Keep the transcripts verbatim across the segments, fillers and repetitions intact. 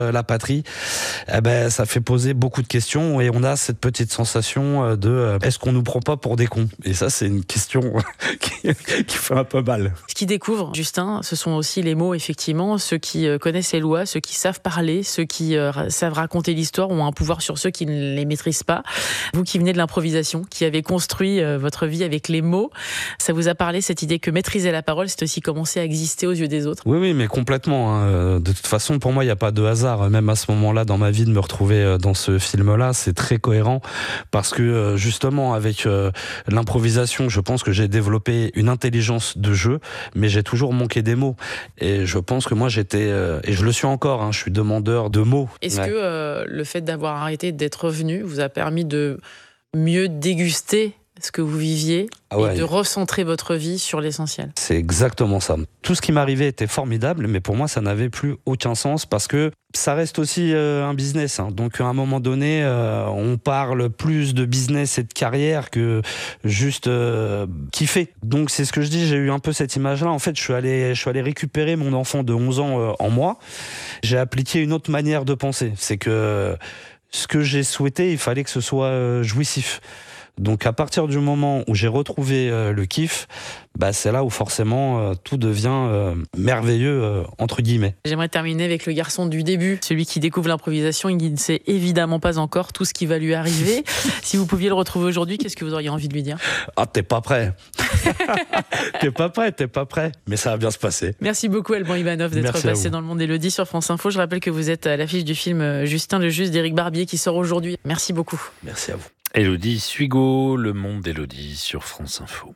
la patrie, eh ben, ça fait poser beaucoup de questions et on a cette petite sensation de est-ce qu'on nous prend pas pour des cons ? Et ça, c'est une question qui, qui fait un peu mal. Ce qu'ils découvrent, Justin, ce sont aussi les mots, effectivement. Ceux qui connaissent les lois, ceux qui savent parler, ceux qui euh, savent raconter l'histoire ont un pouvoir sur ceux qui ne les maîtrisent pas. Vous qui venez de l'improvisation, qui avez construit euh, votre vie avec les mots, ça vous a parlé, cette idée que maîtriser la parole, c'est aussi commencer à exister aux yeux des autres ? Oui, oui, mais complètement. Hein. De toute façon, pour moi, il n'y a pas de hasard. Même à ce moment-là, dans ma vie, de me retrouver dans ce film-là, c'est très cohérent parce que justement, avec l'improvisation, je pense que j'ai développé une intelligence de jeu, mais j'ai toujours manqué des mots. Et je pense que moi, j'étais, et je le suis encore, hein, je suis demandeur de mots. Est-ce ouais. que euh, le fait d'avoir arrêté d'être revenu vous a permis de mieux déguster ce que vous viviez ah ouais. et de recentrer votre vie sur l'essentiel ? C'est exactement ça. Tout ce qui m'arrivait était formidable, mais pour moi, ça n'avait plus aucun sens parce que ça reste aussi euh, un business. Hein. Donc, à un moment donné, euh, on parle plus de business et de carrière que juste euh, kiffer. Donc, c'est ce que je dis. J'ai eu un peu cette image-là. En fait, je suis allé, je suis allé récupérer mon enfant de onze ans euh, en moi. J'ai appliqué une autre manière de penser. C'est que ce que j'ai souhaité, il fallait que ce soit euh, jouissif. Donc à partir du moment où j'ai retrouvé euh, le kiff, bah, c'est là où forcément euh, tout devient euh, merveilleux, euh, entre guillemets. J'aimerais terminer avec le garçon du début, celui qui découvre l'improvisation et qui ne sait évidemment pas encore tout ce qui va lui arriver. Si vous pouviez le retrouver aujourd'hui, qu'est-ce que vous auriez envie de lui dire ? Ah, t'es pas prêt. T'es pas prêt, t'es pas prêt. Mais ça va bien se passer. Merci beaucoup Alban Ivanov d'être Merci passé dans le Monde Élodie sur France Info. Je rappelle que vous êtes à l'affiche du film Justin le Juste d'Éric Barbier qui sort aujourd'hui. Merci beaucoup. Merci à vous. Élodie Suigo, Le Monde d'Élodie sur France Info.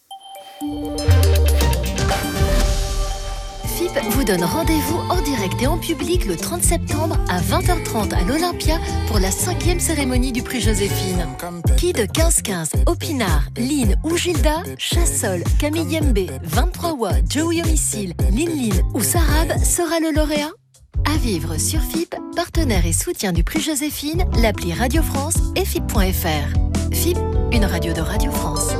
F I P vous donne rendez-vous en direct et en public le trente septembre à vingt heures trente à l'Olympia pour la cinquième cérémonie du prix Joséphine. Qui de quinze quinze, Opinard, Lynn ou Gilda, Chassol, Camille Yembe, vingt-trois Wa, Joey Homicile, Lynn Lynn ou Sarab sera le lauréat ? À vivre sur F I P, partenaire et soutien du prix Joséphine, l'appli Radio France et F I P point F R. F I P, une radio de Radio France.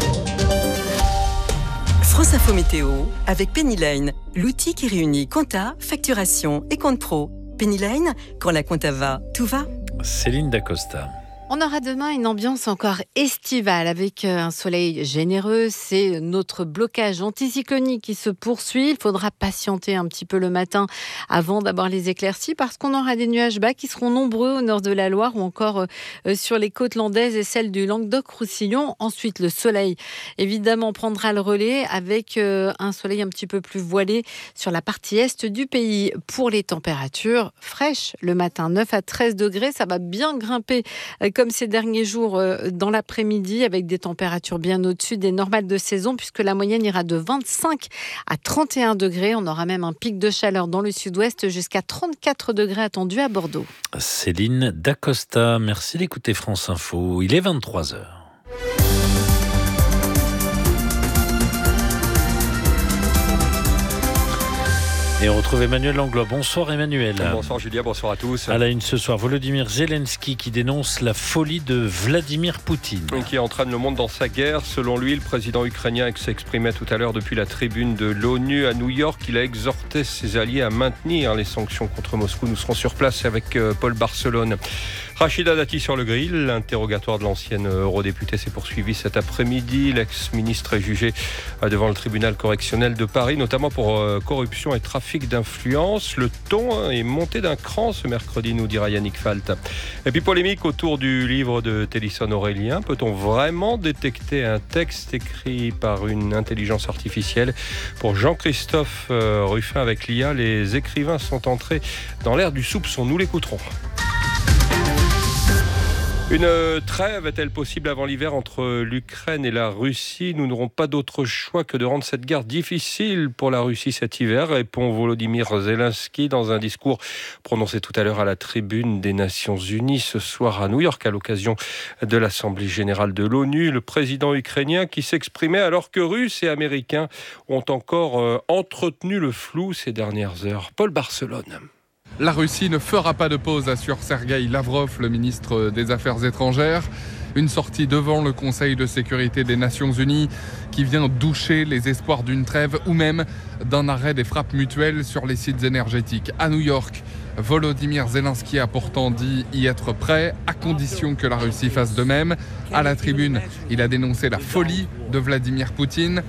France Info Météo avec Penny Lane, l'outil qui réunit compta, facturation et compte pro. Penny Lane, quand la compta va, tout va. Céline Dacosta. On aura demain une ambiance encore estivale avec un soleil généreux. C'est notre blocage anticyclonique qui se poursuit. Il faudra patienter un petit peu le matin avant d'avoir les éclaircies parce qu'on aura des nuages bas qui seront nombreux au nord de la Loire ou encore sur les côtes landaises et celles du Languedoc-Roussillon. Ensuite, le soleil, évidemment, prendra le relais avec un soleil un petit peu plus voilé sur la partie est du pays. Pour les températures fraîches, le matin, neuf à treize degrés, ça va bien grimper comme ces derniers jours dans l'après-midi avec des températures bien au-dessus des normales de saison puisque la moyenne ira de vingt-cinq à trente et un degrés. On aura même un pic de chaleur dans le sud-ouest jusqu'à trente-quatre degrés attendus à Bordeaux. Céline Dacosta, merci d'écouter France Info. Il est vingt-trois heures. Et on retrouve Emmanuel Langlois. Bonsoir Emmanuel. Bonsoir Julien, bonsoir à tous. À la une ce soir, Volodymyr Zelensky qui dénonce la folie de Vladimir Poutine. Qui entraîne le monde dans sa guerre. Selon lui, le président ukrainien qui s'exprimait tout à l'heure depuis la tribune de l'ONU à New York, il a exhorté ses alliés à maintenir les sanctions contre Moscou. Nous serons sur place avec Paul Barcelone. Rachida Dati sur le grill. L'interrogatoire de l'ancienne eurodéputée s'est poursuivi cet après-midi. L'ex-ministre est jugé devant le tribunal correctionnel de Paris, notamment pour corruption et trafic d'influence. Le ton est monté d'un cran ce mercredi, nous dira Yannick Falt. Et puis polémique autour du livre de Télisson Aurélien. Peut-on vraiment détecter un texte écrit par une intelligence artificielle ? Pour Jean-Christophe Ruffin avec l'I A, les écrivains sont entrés dans l'ère du soupçon. Nous l'écouterons. Une trêve est-elle possible avant l'hiver entre l'Ukraine et la Russie ? Nous n'aurons pas d'autre choix que de rendre cette guerre difficile pour la Russie cet hiver, répond Volodymyr Zelensky dans un discours prononcé tout à l'heure à la tribune des Nations Unies ce soir à New York à l'occasion de l'Assemblée générale de l'ONU. Le président ukrainien qui s'exprimait alors que Russes et Américains ont encore entretenu le flou ces dernières heures. Paul Barcelone. La Russie ne fera pas de pause, assure Sergueï Lavrov, le ministre des Affaires étrangères. Une sortie devant le Conseil de sécurité des Nations Unies qui vient doucher les espoirs d'une trêve ou même d'un arrêt des frappes mutuelles sur les sites énergétiques. À New York, Volodymyr Zelensky a pourtant dit y être prêt, à condition que la Russie fasse de même. À la tribune, il a dénoncé la folie de Vladimir Poutine.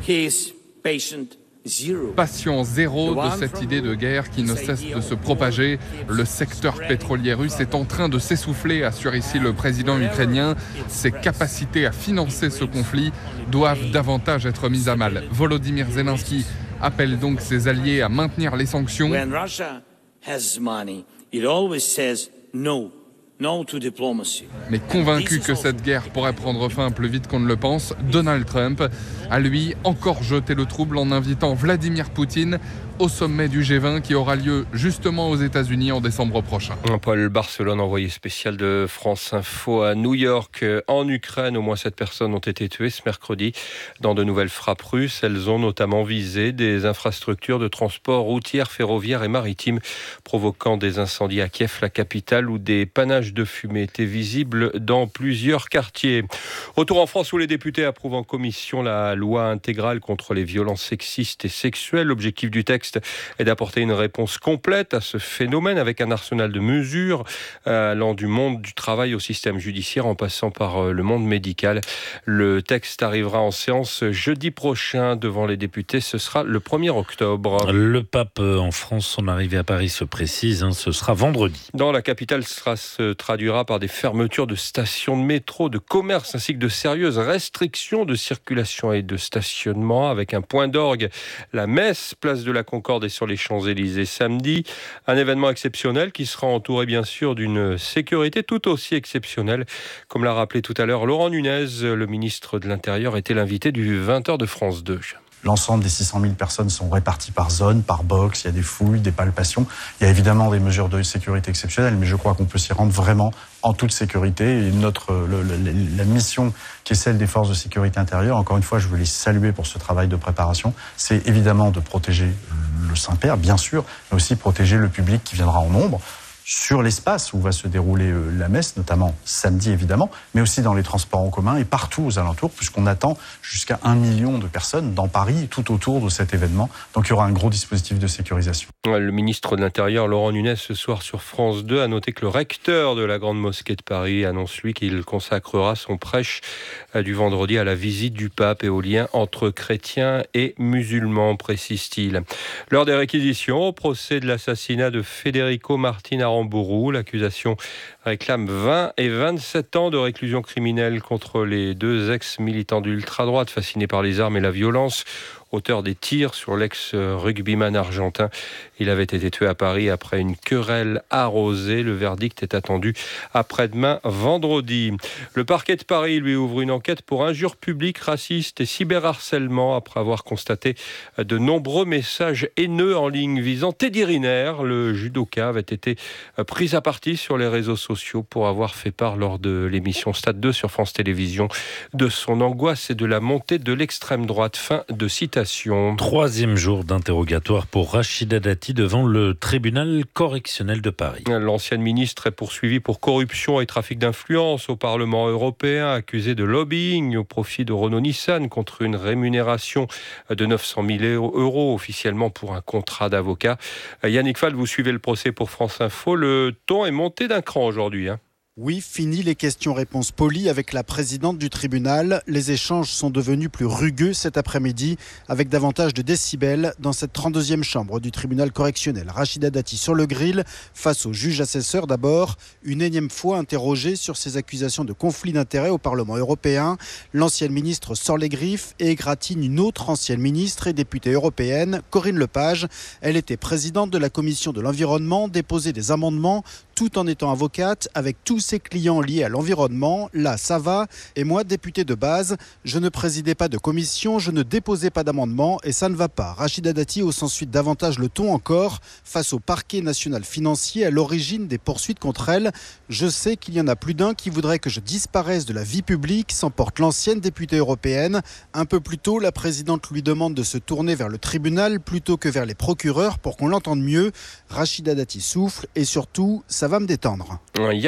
Patient zéro de cette idée de guerre qui ne cesse de se propager. Le secteur pétrolier russe est en train de s'essouffler, assure ici le président ukrainien. Ses capacités à financer ce conflit doivent davantage être mises à mal. Volodymyr Zelensky appelle donc ses alliés à maintenir les sanctions. When Russia has money, it always says no. No to diplomacy. Mais convaincu que cette guerre pourrait prendre fin plus vite qu'on ne le pense, Donald Trump a lui encore jeté le trouble en invitant Vladimir Poutine au sommet du G vingt qui aura lieu justement aux États-Unis en décembre prochain. Paul Barcelone, envoyé spécial de France Info à New York. En Ukraine, au moins sept personnes ont été tuées ce mercredi dans de nouvelles frappes russes. Elles ont notamment visé des infrastructures de transport routières, ferroviaires et maritimes, provoquant des incendies à Kiev, la capitale, où des panaches de fumée étaient visibles dans plusieurs quartiers. Retour en France où les députés approuvent en commission la loi intégrale contre les violences sexistes et sexuelles. L'objectif du texte est d'apporter une réponse complète à ce phénomène avec un arsenal de mesures allant du monde du travail au système judiciaire en passant par le monde médical. Le texte arrivera en séance jeudi prochain devant les députés. Ce sera le premier octobre. Le pape en France, son arrivée à Paris se précise, hein, ce sera vendredi. Dans la capitale, ce sera, se traduira par des fermetures de stations de métro, de commerce ainsi que de sérieuses restrictions de circulation et de stationnement avec un point d'orgue. La messe, place de la Concorde et sur les Champs-Élysées samedi. Un événement exceptionnel qui sera entouré bien sûr d'une sécurité tout aussi exceptionnelle. Comme l'a rappelé tout à l'heure Laurent Nunez, le ministre de l'Intérieur était l'invité du vingt heures de France deux. L'ensemble des six cent mille personnes sont réparties par zone, par box, il y a des fouilles, des palpations. Il y a évidemment des mesures de sécurité exceptionnelles, mais je crois qu'on peut s'y rendre vraiment en toute sécurité. Et notre, le, le, la mission qui est celle des forces de sécurité intérieure, encore une fois, je veux les saluer pour ce travail de préparation, c'est évidemment de protéger le Saint-Père, bien sûr, mais aussi protéger le public qui viendra en nombre sur l'espace où va se dérouler la messe, notamment samedi évidemment, mais aussi dans les transports en commun et partout aux alentours, puisqu'on attend jusqu'à un million de personnes dans Paris, tout autour de cet événement. Donc il y aura un gros dispositif de sécurisation. Le ministre de l'Intérieur, Laurent Nunez, ce soir sur France deux, a noté que le recteur de la Grande Mosquée de Paris annonce lui qu'il consacrera son prêche du vendredi à la visite du pape et au lien entre chrétiens et musulmans, précise-t-il. Lors des réquisitions au procès de l'assassinat de Federico Martin Aramburu, l'accusation réclame vingt et vingt-sept ans de réclusion criminelle contre les deux ex-militants d'ultra-droite fascinés par les armes et la violence. Auteur des tirs sur l'ex-rugbyman argentin. Il avait été tué à Paris après une querelle arrosée. Le verdict est attendu après-demain, vendredi. Le parquet de Paris lui ouvre une enquête pour injures publiques, racistes et cyberharcèlement après avoir constaté de nombreux messages haineux en ligne visant Teddy Riner. Le judoka avait été pris à partie sur les réseaux sociaux pour avoir fait part lors de l'émission Stade deux sur France Télévisions de son angoisse et de la montée de l'extrême droite. Fin de citation. Troisième jour d'interrogatoire pour Rachida Dati devant le tribunal correctionnel de Paris. L'ancienne ministre est poursuivie pour corruption et trafic d'influence au Parlement européen, accusée de lobbying au profit de Renault-Nissan contre une rémunération de neuf cent mille euros officiellement pour un contrat d'avocat. Yannick Fall, vous suivez le procès pour France Info. Le ton est monté d'un cran aujourd'hui, hein. Oui, fini les questions-réponses polies avec la présidente du tribunal. Les échanges sont devenus plus rugueux cet après-midi avec davantage de décibels dans cette trente-deuxième chambre du tribunal correctionnel. Rachida Dati sur le grill face au juge assesseur d'abord, une énième fois interrogée sur ses accusations de conflit d'intérêts au Parlement européen. L'ancienne ministre sort les griffes et égratigne une autre ancienne ministre et députée européenne, Corinne Lepage. Elle était présidente de la commission de l'environnement, déposait des amendements tout en étant avocate avec tous ses clients liés à l'environnement. Là, ça va. Et moi, député de base, je ne présidais pas de commission, je ne déposais pas d'amendement et ça ne va pas. Rachida Dati hausse ensuite davantage le ton encore face au parquet national financier à l'origine des poursuites contre elle. Je sais qu'il y en a plus d'un qui voudrait que je disparaisse de la vie publique, s'emporte l'ancienne députée européenne. Un peu plus tôt, la présidente lui demande de se tourner vers le tribunal plutôt que vers les procureurs pour qu'on l'entende mieux. Rachida Dati souffle et surtout, ça va me détendre. Yannick Fall.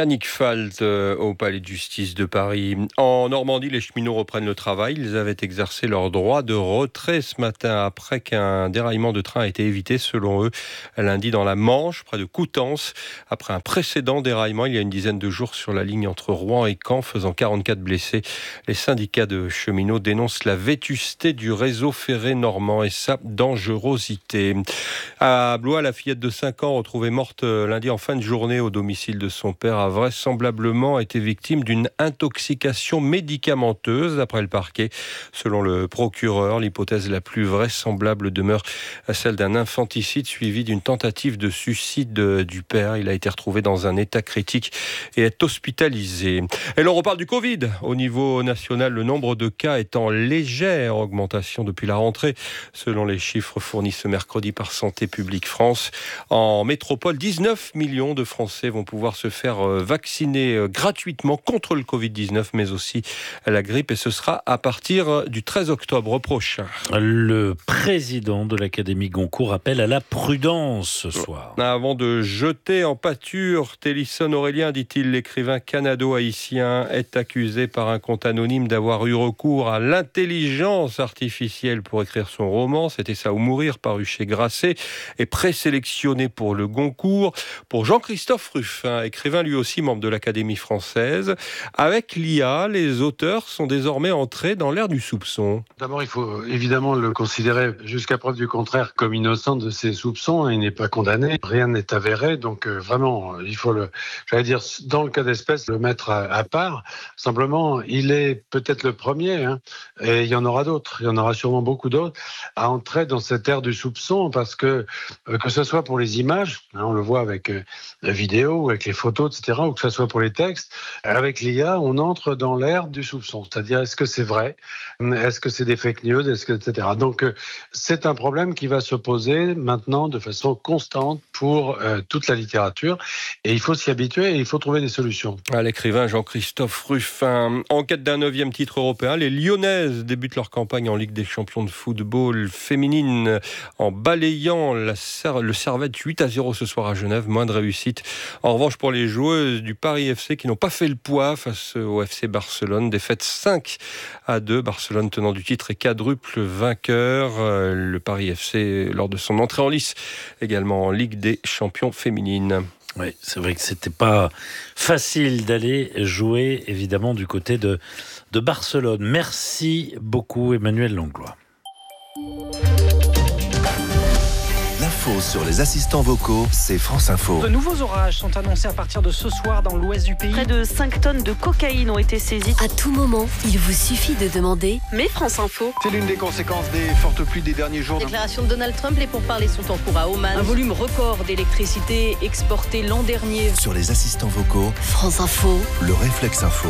d'asphalte au palais de justice de Paris. En Normandie, les cheminots reprennent le travail. Ils avaient exercé leur droit de retrait ce matin après qu'un déraillement de train a été évité, selon eux, lundi dans la Manche, près de Coutances, après un précédent déraillement il y a une dizaine de jours sur la ligne entre Rouen et Caen, faisant quarante-quatre blessés. Les syndicats de cheminots dénoncent la vétusté du réseau ferré normand et sa dangerosité. À Blois, la fillette de cinq ans retrouvée morte lundi en fin de journée au domicile de son père a vraisemblablement été victime d'une intoxication médicamenteuse d'après le parquet. Selon le procureur, l'hypothèse la plus vraisemblable demeure celle d'un infanticide suivi d'une tentative de suicide du père. Il a été retrouvé dans un état critique et est hospitalisé. Et l'on reparle du Covid. Au niveau national, le nombre de cas est en légère augmentation depuis la rentrée, selon les chiffres fournis ce mercredi par Santé publique France. En métropole, dix-neuf millions de Français vont pouvoir se faire vacciner gratuitement contre le covid dix-neuf, mais aussi la grippe, et ce sera à partir du treize octobre prochain. Le président de l'Académie Goncourt appelle à la prudence ce soir. Avant de jeter en pâture Télisson Aurélien, dit-il, l'écrivain canado-haïtien est accusé par un compte anonyme d'avoir eu recours à l'intelligence artificielle pour écrire son roman. C'était ça ou mourir, paru chez Grasset, et présélectionné pour le Goncourt. Pour Jean-Christophe Ruffin, écrivain lui aussi membre de l'Académie française, avec l'I A, les auteurs sont désormais entrés dans l'ère du soupçon. D'abord, il faut évidemment le considérer jusqu'à preuve du contraire comme innocent de ses soupçons. Il n'est pas condamné, rien n'est avéré, donc euh, vraiment, il faut le, j'allais dire, dans le cas d'espèce, le mettre à, à part. Simplement, il est peut-être le premier, hein, et il y en aura d'autres, il y en aura sûrement beaucoup d'autres, à entrer dans cette ère du soupçon, parce que euh, que ce soit pour les images, hein, on le voit avec euh, la vidéo, avec les photos, et cetera, ou que ce soit pour les textes, avec l'I A, on entre dans l'ère du soupçon. C'est-à-dire, est-ce que c'est vrai? Est-ce que c'est des fake news? Est-ce que, et cetera. Donc, euh, c'est un problème qui va se poser maintenant de façon constante pour euh, toute la littérature. Et il faut s'y habituer et il faut trouver des solutions. À l'écrivain Jean-Christophe Ruffin. En quête d'un neuvième titre européen, les Lyonnaises débutent leur campagne en Ligue des champions de football féminine en balayant la, le Servette huit à zéro ce soir à Genève. Moins de réussite. En revanche, pour les joueuses du Paris F C qui n'ont pas fait le poids face au F C Barcelone, défaite cinq à deux. Barcelone tenant du titre et quadruple vainqueur. Le Paris F C lors de son entrée en lice également en Ligue des champions féminines. Oui, c'est vrai que c'était pas facile d'aller jouer, évidemment, du côté de, de Barcelone. Merci beaucoup, Emmanuel Langlois. L'info sur les assistants vocaux, c'est France Info. De nouveaux orages sont annoncés à partir de ce soir dans l'ouest du pays. Près de cinq tonnes de cocaïne ont été saisies. À tout moment, il vous suffit de demander « Mais France Info ». C'est l'une des conséquences des fortes pluies des derniers jours. Déclaration de Donald Trump, les pourparlers sont en cours à Oman. Un volume record d'électricité exporté l'an dernier. Sur les assistants vocaux, France Info, le réflexe info.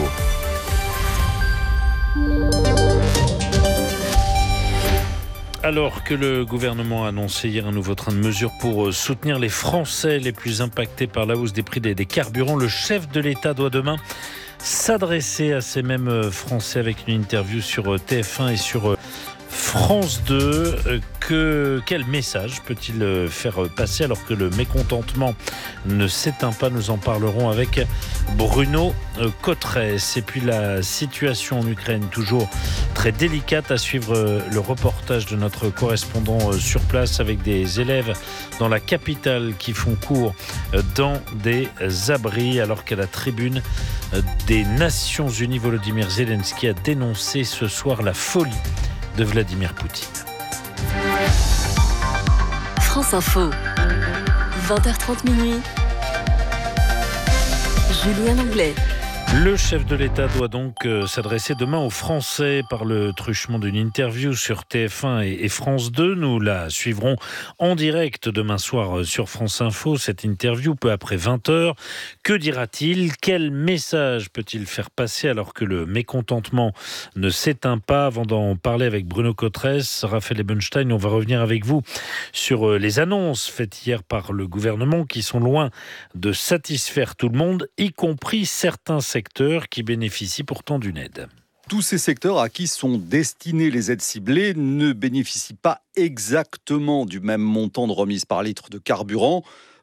Alors que le gouvernement a annoncé hier un nouveau train de mesures pour soutenir les Français les plus impactés par la hausse des prix des, des carburants, le chef de l'État doit demain s'adresser à ces mêmes Français avec une interview sur T F un et sur France deux. Que, quel message peut-il faire passer alors que le mécontentement ne s'éteint pas? Nous en parlerons avec Bruno Cotresse. Et puis la situation en Ukraine, toujours très délicate, à suivre le reportage de notre correspondant sur place avec des élèves dans la capitale qui font cours dans des abris, alors qu'à la tribune des Nations Unies, Volodymyr Zelensky a dénoncé ce soir la folie de Vladimir Poutine. France Info, vingt heures trente minuit. Julien Anglais. Le chef de l'État doit donc euh, s'adresser demain aux Français par le truchement d'une interview sur T F un et, et France deux. Nous la suivrons en direct demain soir sur France Info. Cette interview, peu après vingt heures. Que dira-t-il? Quel message peut-il faire passer alors que le mécontentement ne s'éteint pas? Avant d'en parler avec Bruno Cotresse, Raphaël Ebenstein, on va revenir avec vous sur euh, les annonces faites hier par le gouvernement qui sont loin de satisfaire tout le monde, y compris certains secteurs qui bénéficient pourtant d'une aide. Tous ces secteurs à qui sont destinées les aides ciblées ne bénéficient pas exactement du même montant de remise par litre de carburant.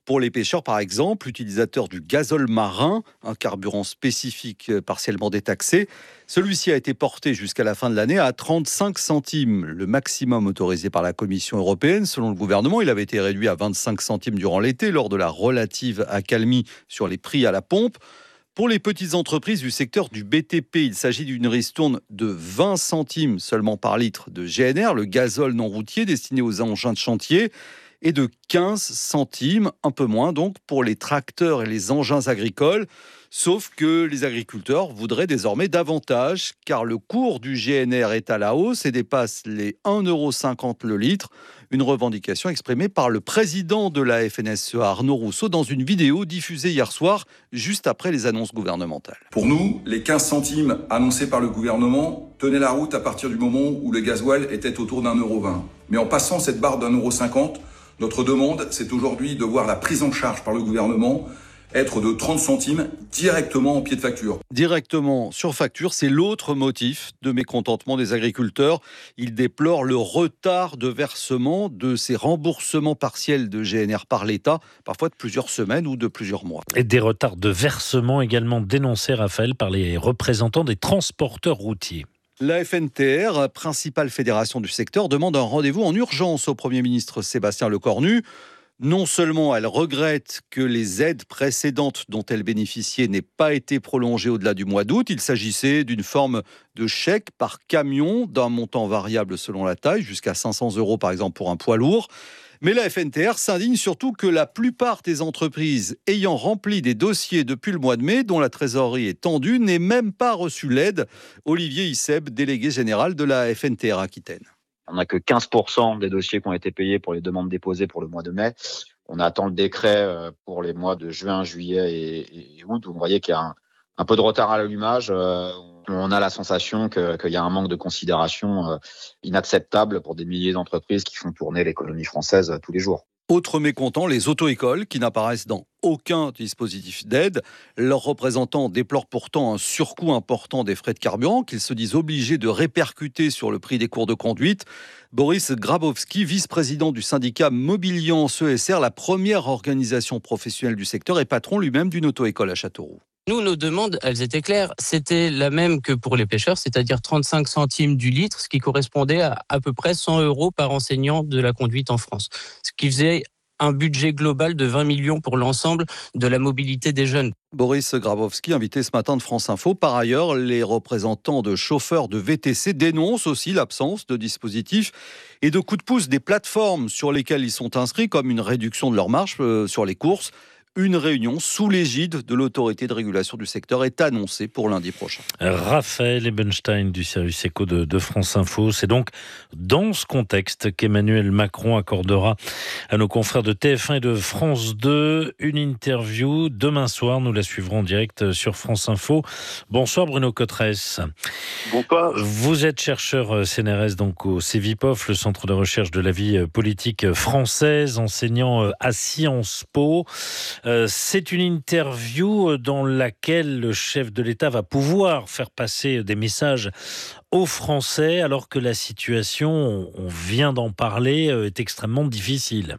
Pour les pêcheurs, par exemple, utilisateurs du gazole marin, un carburant spécifique partiellement détaxé, celui-ci a été porté jusqu'à la fin de l'année à trente-cinq centimes, le maximum autorisé par la Commission européenne. Selon le gouvernement, il avait été réduit à vingt-cinq centimes durant l'été lors de la relative accalmie sur les prix à la pompe. Pour les petites entreprises du secteur du B T P, il s'agit d'une ristourne de vingt centimes seulement par litre de G N R, le gazole non routier destiné aux engins de chantier, et de quinze centimes, un peu moins donc, pour les tracteurs et les engins agricoles. Sauf que les agriculteurs voudraient désormais davantage, car le cours du G N R est à la hausse et dépasse les un euro cinquante le litre. Une revendication exprimée par le président de la F N S E A, Arnaud Rousseau, dans une vidéo diffusée hier soir, juste après les annonces gouvernementales. Pour nous, les quinze centimes annoncés par le gouvernement tenaient la route à partir du moment où le gasoil était autour d'un euro vingt. Mais en passant cette barre d'un euro cinquante, notre demande, c'est aujourd'hui de voir la prise en charge par le gouvernement être de trente centimes directement en pied de facture. Directement sur facture, c'est l'autre motif de mécontentement des agriculteurs. Ils déplorent le retard de versement de ces remboursements partiels de G N R par l'État, parfois de plusieurs semaines ou de plusieurs mois. Et des retards de versement également dénoncés, Raphaël, par les représentants des transporteurs routiers. La F N T R, principale fédération du secteur, demande un rendez-vous en urgence au Premier ministre Sébastien Lecornu. Non seulement elle regrette que les aides précédentes dont elle bénéficiait n'aient pas été prolongées au-delà du mois d'août. Il s'agissait d'une forme de chèque par camion d'un montant variable selon la taille, jusqu'à cinq cents euros par exemple pour un poids lourd. Mais la F N T R s'indigne surtout que la plupart des entreprises ayant rempli des dossiers depuis le mois de mai, dont la trésorerie est tendue, n'aient même pas reçu l'aide. Olivier Isseb, délégué général de la F N T R Aquitaine. On n'a que quinze pour cent des dossiers qui ont été payés pour les demandes déposées pour le mois de mai. On attend le décret pour les mois de juin, juillet et, et août. Vous voyez qu'il y a un, un peu de retard à l'allumage. On a la sensation que, qu'il y a un manque de considération inacceptable pour des milliers d'entreprises qui font tourner l'économie française tous les jours. Autre mécontent, les auto-écoles qui n'apparaissent dans aucun dispositif d'aide. Leurs représentants déplorent pourtant un surcoût important des frais de carburant qu'ils se disent obligés de répercuter sur le prix des cours de conduite. Boris Grabowski, vice-président du syndicat Mobiliance E S R, la première organisation professionnelle du secteur, et patron lui-même d'une auto-école à Châteauroux. Nous, nos demandes, elles étaient claires. C'était la même que pour les pêcheurs, c'est-à-dire trente-cinq centimes du litre, ce qui correspondait à à peu près cent euros par enseignant de la conduite en France. Ce qui faisait un budget global de vingt millions pour l'ensemble de la mobilité des jeunes. Boris Grabowski, invité ce matin de France Info. Par ailleurs, les représentants de chauffeurs de V T C dénoncent aussi l'absence de dispositifs et de coups de pouce des plateformes sur lesquelles ils sont inscrits, comme une réduction de leur marge euh, sur les courses. Une réunion sous l'égide de l'autorité de régulation du secteur est annoncée pour lundi prochain. Raphaël Ebenstein du service éco de, de France Info. C'est donc dans ce contexte qu'Emmanuel Macron accordera à nos confrères de T F un et de France deux une interview demain soir. Nous la suivrons en direct sur France Info. Bonsoir Bruno Cotresse. Bonsoir. Vous êtes chercheur C N R S donc au CEVIPOF, le Centre de recherche de la vie politique française, enseignant à Sciences Po. Euh, c'est une interview dans laquelle le chef de l'État va pouvoir faire passer des messages aux Français alors que la situation, on vient d'en parler, est extrêmement difficile.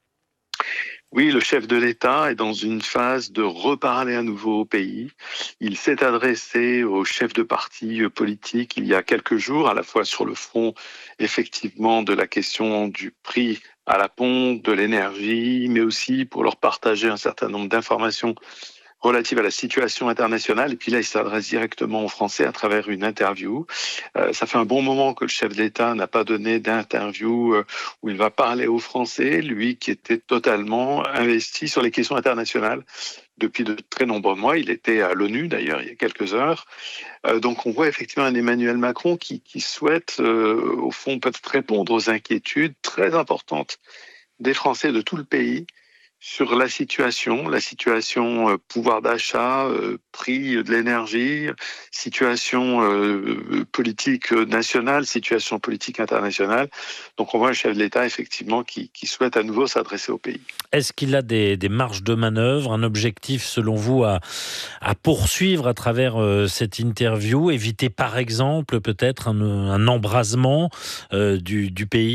Oui, le chef de l'État est dans une phase de reparler à nouveau au pays. Il s'est adressé aux chefs de partis politiques il y a quelques jours, à la fois sur le front, effectivement, de la question du prix à la pompe, de l'énergie, mais aussi pour leur partager un certain nombre d'informations relatives à la situation internationale. Et puis là, il s'adresse directement aux Français à travers une interview. Euh, ça fait un bon moment que le chef de l'État n'a pas donné d'interview euh, où il va parler aux Français, lui qui était totalement investi sur les questions internationales. Depuis de très nombreux mois, il était à l'ONU d'ailleurs il y a quelques heures. Euh, donc on voit effectivement un Emmanuel Macron qui, qui souhaite euh, au fond peut-être répondre aux inquiétudes très importantes des Français de tout le pays sur la situation, la situation euh, pouvoir d'achat, euh, prix de l'énergie, situation euh, politique nationale, situation politique internationale. Donc on voit un chef de l'État effectivement qui, qui souhaite à nouveau s'adresser au pays. Est-ce qu'il a des, des marges de manœuvre, un objectif selon vous à, à poursuivre à travers euh, cette interview, éviter par exemple peut-être un, un embrasement euh, du, du pays ?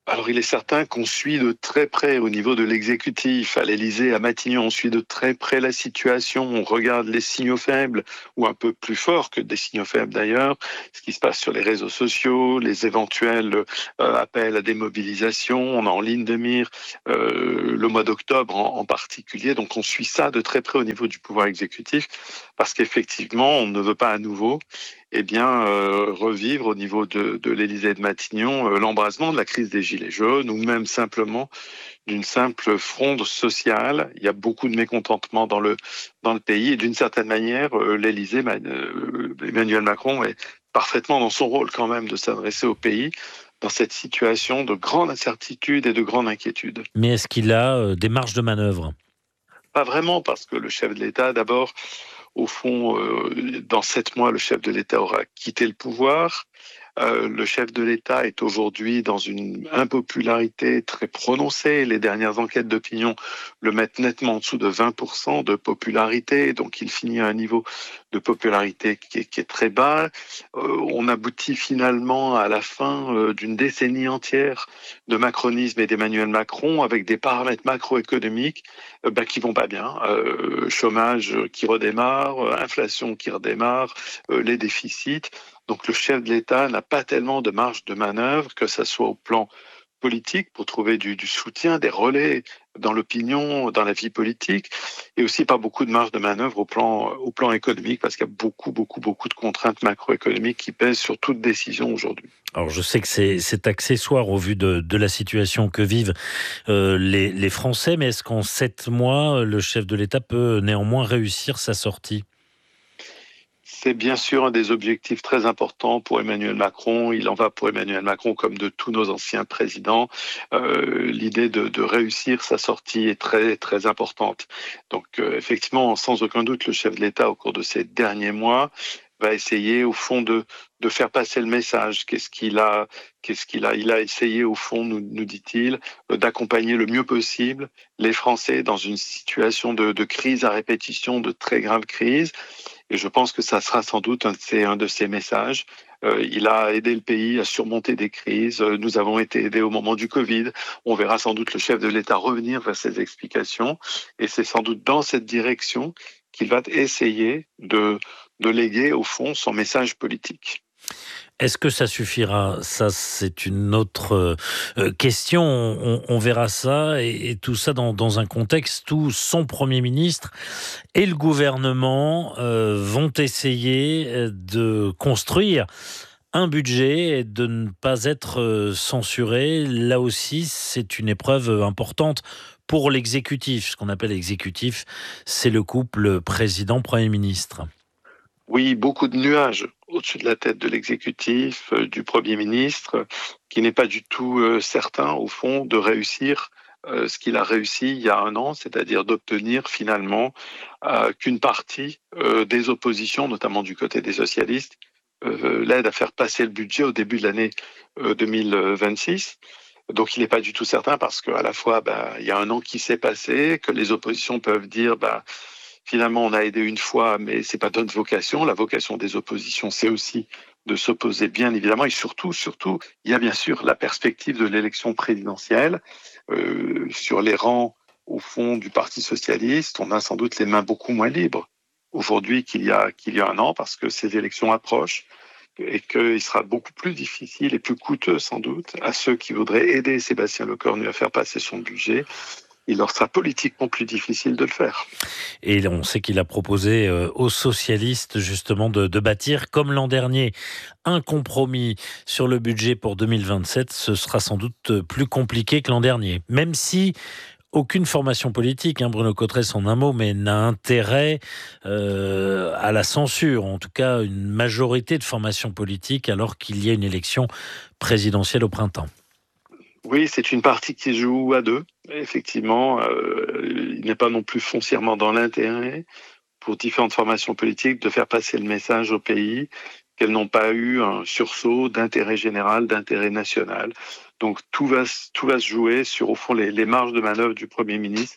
Alors, il est certain qu'on suit de très près au niveau de l'exécutif. À l'Élysée, à Matignon, on suit de très près la situation. On regarde les signaux faibles, ou un peu plus forts que des signaux faibles d'ailleurs, ce qui se passe sur les réseaux sociaux, les éventuels euh, appels à des mobilisations. On a en ligne de mire euh, le mois d'octobre en, en particulier. Donc, on suit ça de très près au niveau du pouvoir exécutif, parce qu'effectivement, on ne veut pas à nouveau eh bien, euh, revivre au niveau de, de l'Élysée et de Matignon euh, l'embrasement de la crise des Gilets jaunes, ou même simplement d'une simple fronde sociale. Il y a beaucoup de mécontentement dans le, dans le pays, et d'une certaine manière, euh, l'Élysée, euh, Emmanuel Macron est parfaitement dans son rôle quand même de s'adresser au pays dans cette situation de grande incertitude et de grande inquiétude. Mais est-ce qu'il a euh, des marges de manœuvre ? Pas vraiment, parce que le chef de l'État, d'abord, au fond, euh, dans sept mois, le chef de l'État aura quitté le pouvoir. Euh, le chef de l'État est aujourd'hui dans une impopularité très prononcée. Les dernières enquêtes d'opinion le mettent nettement en dessous de vingt pour cent de popularité. Donc, il finit à un niveau de popularité qui est, qui est très bas. Euh, on aboutit finalement à la fin euh, d'une décennie entière de macronisme et d'Emmanuel Macron, avec des paramètres macroéconomiques euh, bah, qui vont pas bien. Euh, chômage qui redémarre, euh, inflation qui redémarre, euh, les déficits. Donc le chef de l'État n'a pas tellement de marge de manœuvre, que ce soit au plan politique pour trouver du, du soutien, des relais dans l'opinion, dans la vie politique, et aussi pas beaucoup de marge de manœuvre au plan, au plan économique, parce qu'il y a beaucoup, beaucoup, beaucoup de contraintes macroéconomiques qui pèsent sur toute décision aujourd'hui. Alors je sais que c'est, c'est accessoire au vu de, de la situation que vivent euh, les, les Français, mais est-ce qu'en sept mois, le chef de l'État peut néanmoins réussir sa sortie ? C'est bien sûr un des objectifs très importants pour Emmanuel Macron. Il en va pour Emmanuel Macron comme de tous nos anciens présidents. Euh, l'idée de, de réussir sa sortie est très, très importante. Donc, euh, effectivement, sans aucun doute, le chef de l'État, au cours de ces derniers mois, va essayer, au fond, de, de faire passer le message. Qu'est-ce qu'il a, qu'est-ce qu'il a, il a essayé, au fond, nous, nous dit-il, d'accompagner le mieux possible les Français dans une situation de, de crise à répétition, de très grave crise. Et je pense que ça sera sans doute un de ces, un de ces messages. Euh, il a aidé le pays à surmonter des crises. Nous avons été aidés au moment du Covid. On verra sans doute le chef de l'État revenir vers ses explications. Et c'est sans doute dans cette direction qu'il va essayer de, de léguer, au fond, son message politique. Est-ce que ça suffira ? Ça, c'est une autre euh, question. On, on verra ça, et, et tout ça dans, dans un contexte où son Premier ministre et le gouvernement euh, vont essayer de construire un budget et de ne pas être censuré. Là aussi, c'est une épreuve importante pour l'exécutif. Ce qu'on appelle l'exécutif, c'est le couple président-Premier ministre. Oui, beaucoup de nuages au-dessus de la tête de l'exécutif, euh, du Premier ministre, qui n'est pas du tout euh, certain, au fond, de réussir euh, ce qu'il a réussi il y a un an, c'est-à-dire d'obtenir finalement euh, qu'une partie euh, des oppositions, notamment du côté des socialistes, euh, l'aide à faire passer le budget au début de l'année euh, deux mille vingt-six. Donc il n'est pas du tout certain, parce qu'à la fois, bah, il y a un an qui s'est passé, que les oppositions peuvent dire... Bah, finalement, on a aidé une fois, mais c'est pas notre vocation. La vocation des oppositions, c'est aussi de s'opposer, bien évidemment. Et surtout, surtout, il y a bien sûr la perspective de l'élection présidentielle. Euh, sur les rangs, au fond, du Parti socialiste, on a sans doute les mains beaucoup moins libres aujourd'hui qu'il y a, qu'il y a un an, parce que ces élections approchent, et qu'il sera beaucoup plus difficile et plus coûteux, sans doute, à ceux qui voudraient aider Sébastien Lecornu à faire passer son budget. Il leur sera politiquement plus difficile de le faire. Et on sait qu'il a proposé aux socialistes justement de, de bâtir, comme l'an dernier, un compromis sur le budget pour deux mille vingt-sept. Ce sera sans doute plus compliqué que l'an dernier. Même si aucune formation politique, hein, Bruno Cotresse en un mot, mais n'a intérêt euh, à la censure. En tout cas, une majorité de formations politiques, alors qu'il y a une élection présidentielle au printemps. Oui, c'est une partie qui se joue à deux. Effectivement, euh, il n'est pas non plus foncièrement dans l'intérêt pour différentes formations politiques de faire passer le message au pays qu'elles n'ont pas eu un sursaut d'intérêt général, d'intérêt national. Donc tout va, tout va se jouer sur, au fond, les, les marges de manœuvre du Premier ministre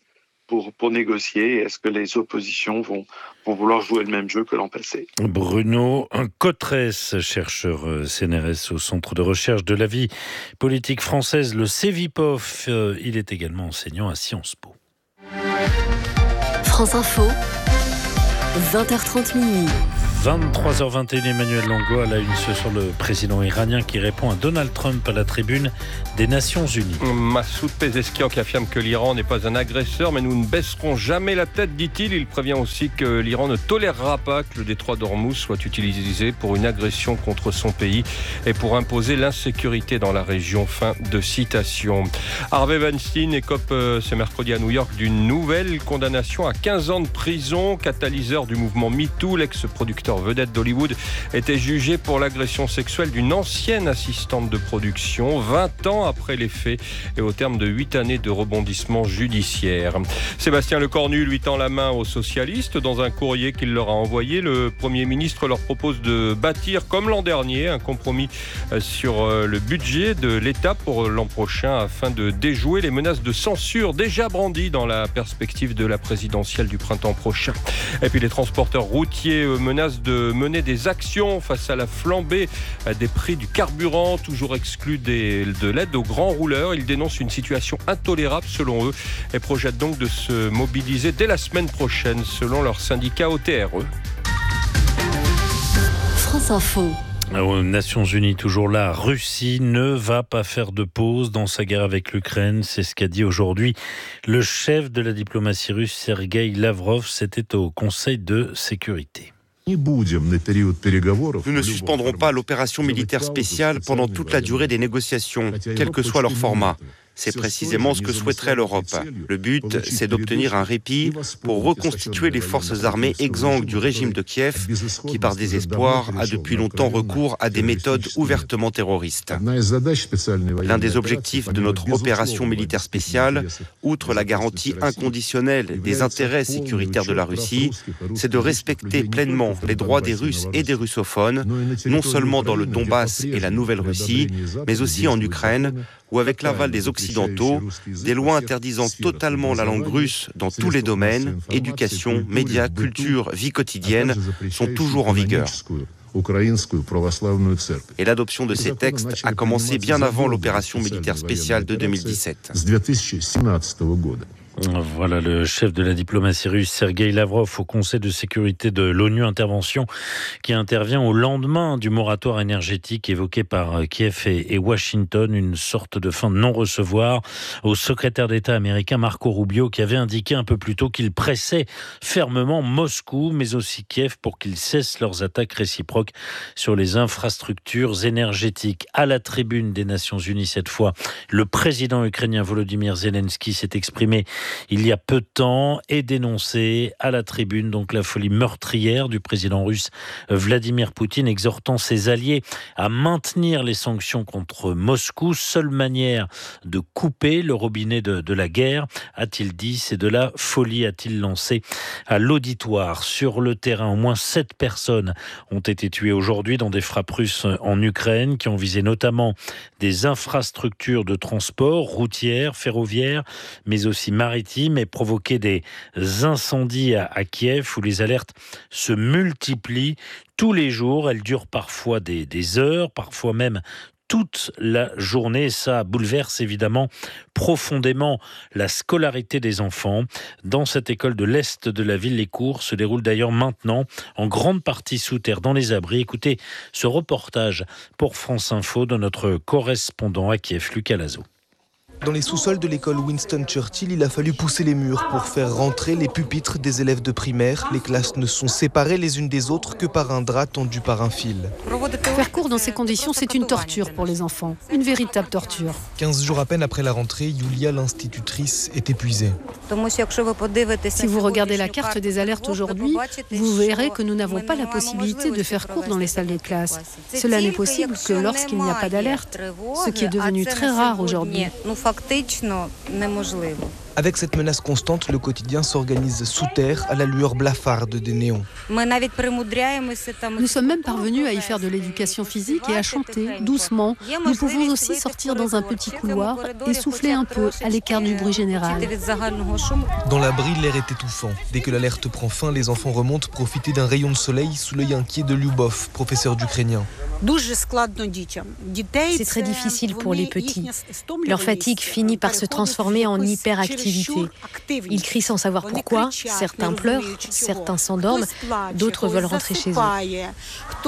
pour, pour négocier. Est-ce que les oppositions vont, vont vouloir jouer le même jeu que l'an passé? Bruno Cotresse, chercheur C N R S au Centre de recherche de la vie politique française, le CEVIPOF. Il est également enseignant à Sciences Po. France Info, vingt heures trente minuit. vingt-trois heures vingt et une, Emmanuel Longo à la une ce soir, le président iranien qui répond à Donald Trump à la tribune des Nations Unies. Massoud Pezeshkian qui affirme que l'Iran n'est pas un agresseur, mais nous ne baisserons jamais la tête, dit-il. Il prévient aussi que l'Iran ne tolérera pas que le détroit d'Ormuz soit utilisé pour une agression contre son pays et pour imposer l'insécurité dans la région. Fin de citation. Harvey Weinstein écope ce mercredi à New York d'une nouvelle condamnation à quinze ans de prison. Catalyseur du mouvement MeToo, l'ex-producteur vedette d'Hollywood était jugé pour l'agression sexuelle d'une ancienne assistante de production, vingt ans après les faits et au terme de huit années de rebondissement judiciaire. Sébastien Lecornu lui tend la main aux socialistes. Dans un courrier qu'il leur a envoyé, le Premier ministre leur propose de bâtir, comme l'an dernier, un compromis sur le budget de l'État pour l'an prochain afin de déjouer les menaces de censure déjà brandies dans la perspective de la présidentielle du printemps prochain. Et puis les transporteurs routiers menacent de mener des actions face à la flambée des prix du carburant, toujours exclus des, de l'aide aux grands rouleurs. Ils dénoncent une situation intolérable selon eux et projettent donc de se mobiliser dès la semaine prochaine selon leur syndicat O T R E. France Info. Aux Nations Unies, toujours là, Russie ne va pas faire de pause dans sa guerre avec l'Ukraine. C'est ce qu'a dit aujourd'hui le chef de la diplomatie russe, Sergueï Lavrov. C'était au Conseil de sécurité. Nous ne suspendrons pas l'opération militaire spéciale pendant toute la durée des négociations, quel que soit leur format. C'est précisément ce que souhaiterait l'Europe. Le but, c'est d'obtenir un répit pour reconstituer les forces armées exsangues du régime de Kiev, qui par désespoir a depuis longtemps recours à des méthodes ouvertement terroristes. L'un des objectifs de notre opération militaire spéciale, outre la garantie inconditionnelle des intérêts sécuritaires de la Russie, c'est de respecter pleinement les droits des Russes et des russophones, non seulement dans le Donbass et la Nouvelle-Russie, mais aussi en Ukraine, où avec l'aval des Occidentaux, des lois interdisant totalement la langue russe dans tous les domaines, éducation, médias, culture, vie quotidienne, sont toujours en vigueur. Et l'adoption de ces textes a commencé bien avant l'opération militaire spéciale de deux mille dix-sept. Voilà le chef de la diplomatie russe, Sergueï Lavrov, au Conseil de sécurité de l'ONU, intervention qui intervient au lendemain du moratoire énergétique évoqué par Kiev et Washington, une sorte de fin de non-recevoir au secrétaire d'État américain Marco Rubio, qui avait indiqué un peu plus tôt qu'il pressait fermement Moscou, mais aussi Kiev, pour qu'ils cessent leurs attaques réciproques sur les infrastructures énergétiques. À la tribune des Nations Unies, cette fois, le président ukrainien Volodymyr Zelensky s'est exprimé il y a peu de temps et dénoncé à la tribune donc la folie meurtrière du président russe Vladimir Poutine, exhortant ses alliés à maintenir les sanctions contre Moscou. Seule manière de couper le robinet de, de la guerre, a-t-il dit, c'est de la folie, a-t-il lancé à l'auditoire. Sur le terrain, au moins sept personnes ont été tuées aujourd'hui dans des frappes russes en Ukraine qui ont visé notamment des infrastructures de transport routières, ferroviaires, mais aussi maritimes, et provoquer des incendies à, à Kiev où les alertes se multiplient tous les jours. Elles durent parfois des, des heures, parfois même toute la journée. Ça bouleverse évidemment profondément la scolarité des enfants. Dans cette école de l'Est de la ville, les cours se déroulent d'ailleurs maintenant en grande partie sous terre, dans les abris. Écoutez ce reportage pour France Info de notre correspondant à Kiev, Lucas Lazo. Dans les sous-sols de l'école Winston Churchill, il a fallu pousser les murs pour faire rentrer les pupitres des élèves de primaire. Les classes ne sont séparées les unes des autres que par un drap tendu par un fil. Faire cours dans ces conditions, c'est une torture pour les enfants. Une véritable torture. quinze jours à peine après la rentrée, Yulia, l'institutrice, est épuisée. Si vous regardez la carte des alertes aujourd'hui, vous verrez que nous n'avons pas la possibilité de faire cours dans les salles de classe. Cela n'est possible que lorsqu'il n'y a pas d'alerte, ce qui est devenu très rare aujourd'hui. Avec cette menace constante, le quotidien s'organise sous terre à la lueur blafarde des néons. Nous sommes même parvenus à y faire de l'éducation physique et à chanter doucement. Nous pouvons aussi sortir dans un petit couloir et souffler un peu à l'écart du bruit général. Dans l'abri, l'air est étouffant. Dès que l'alerte prend fin, les enfants remontent profiter d'un rayon de soleil sous l'œil inquiet de Lyubov, professeur d'ukrainien. C'est très difficile pour les petits. Leur fatigue finit par se transformer en hyperactivité. Ils crient sans savoir pourquoi. Certains pleurent, certains s'endorment, d'autres veulent rentrer chez eux.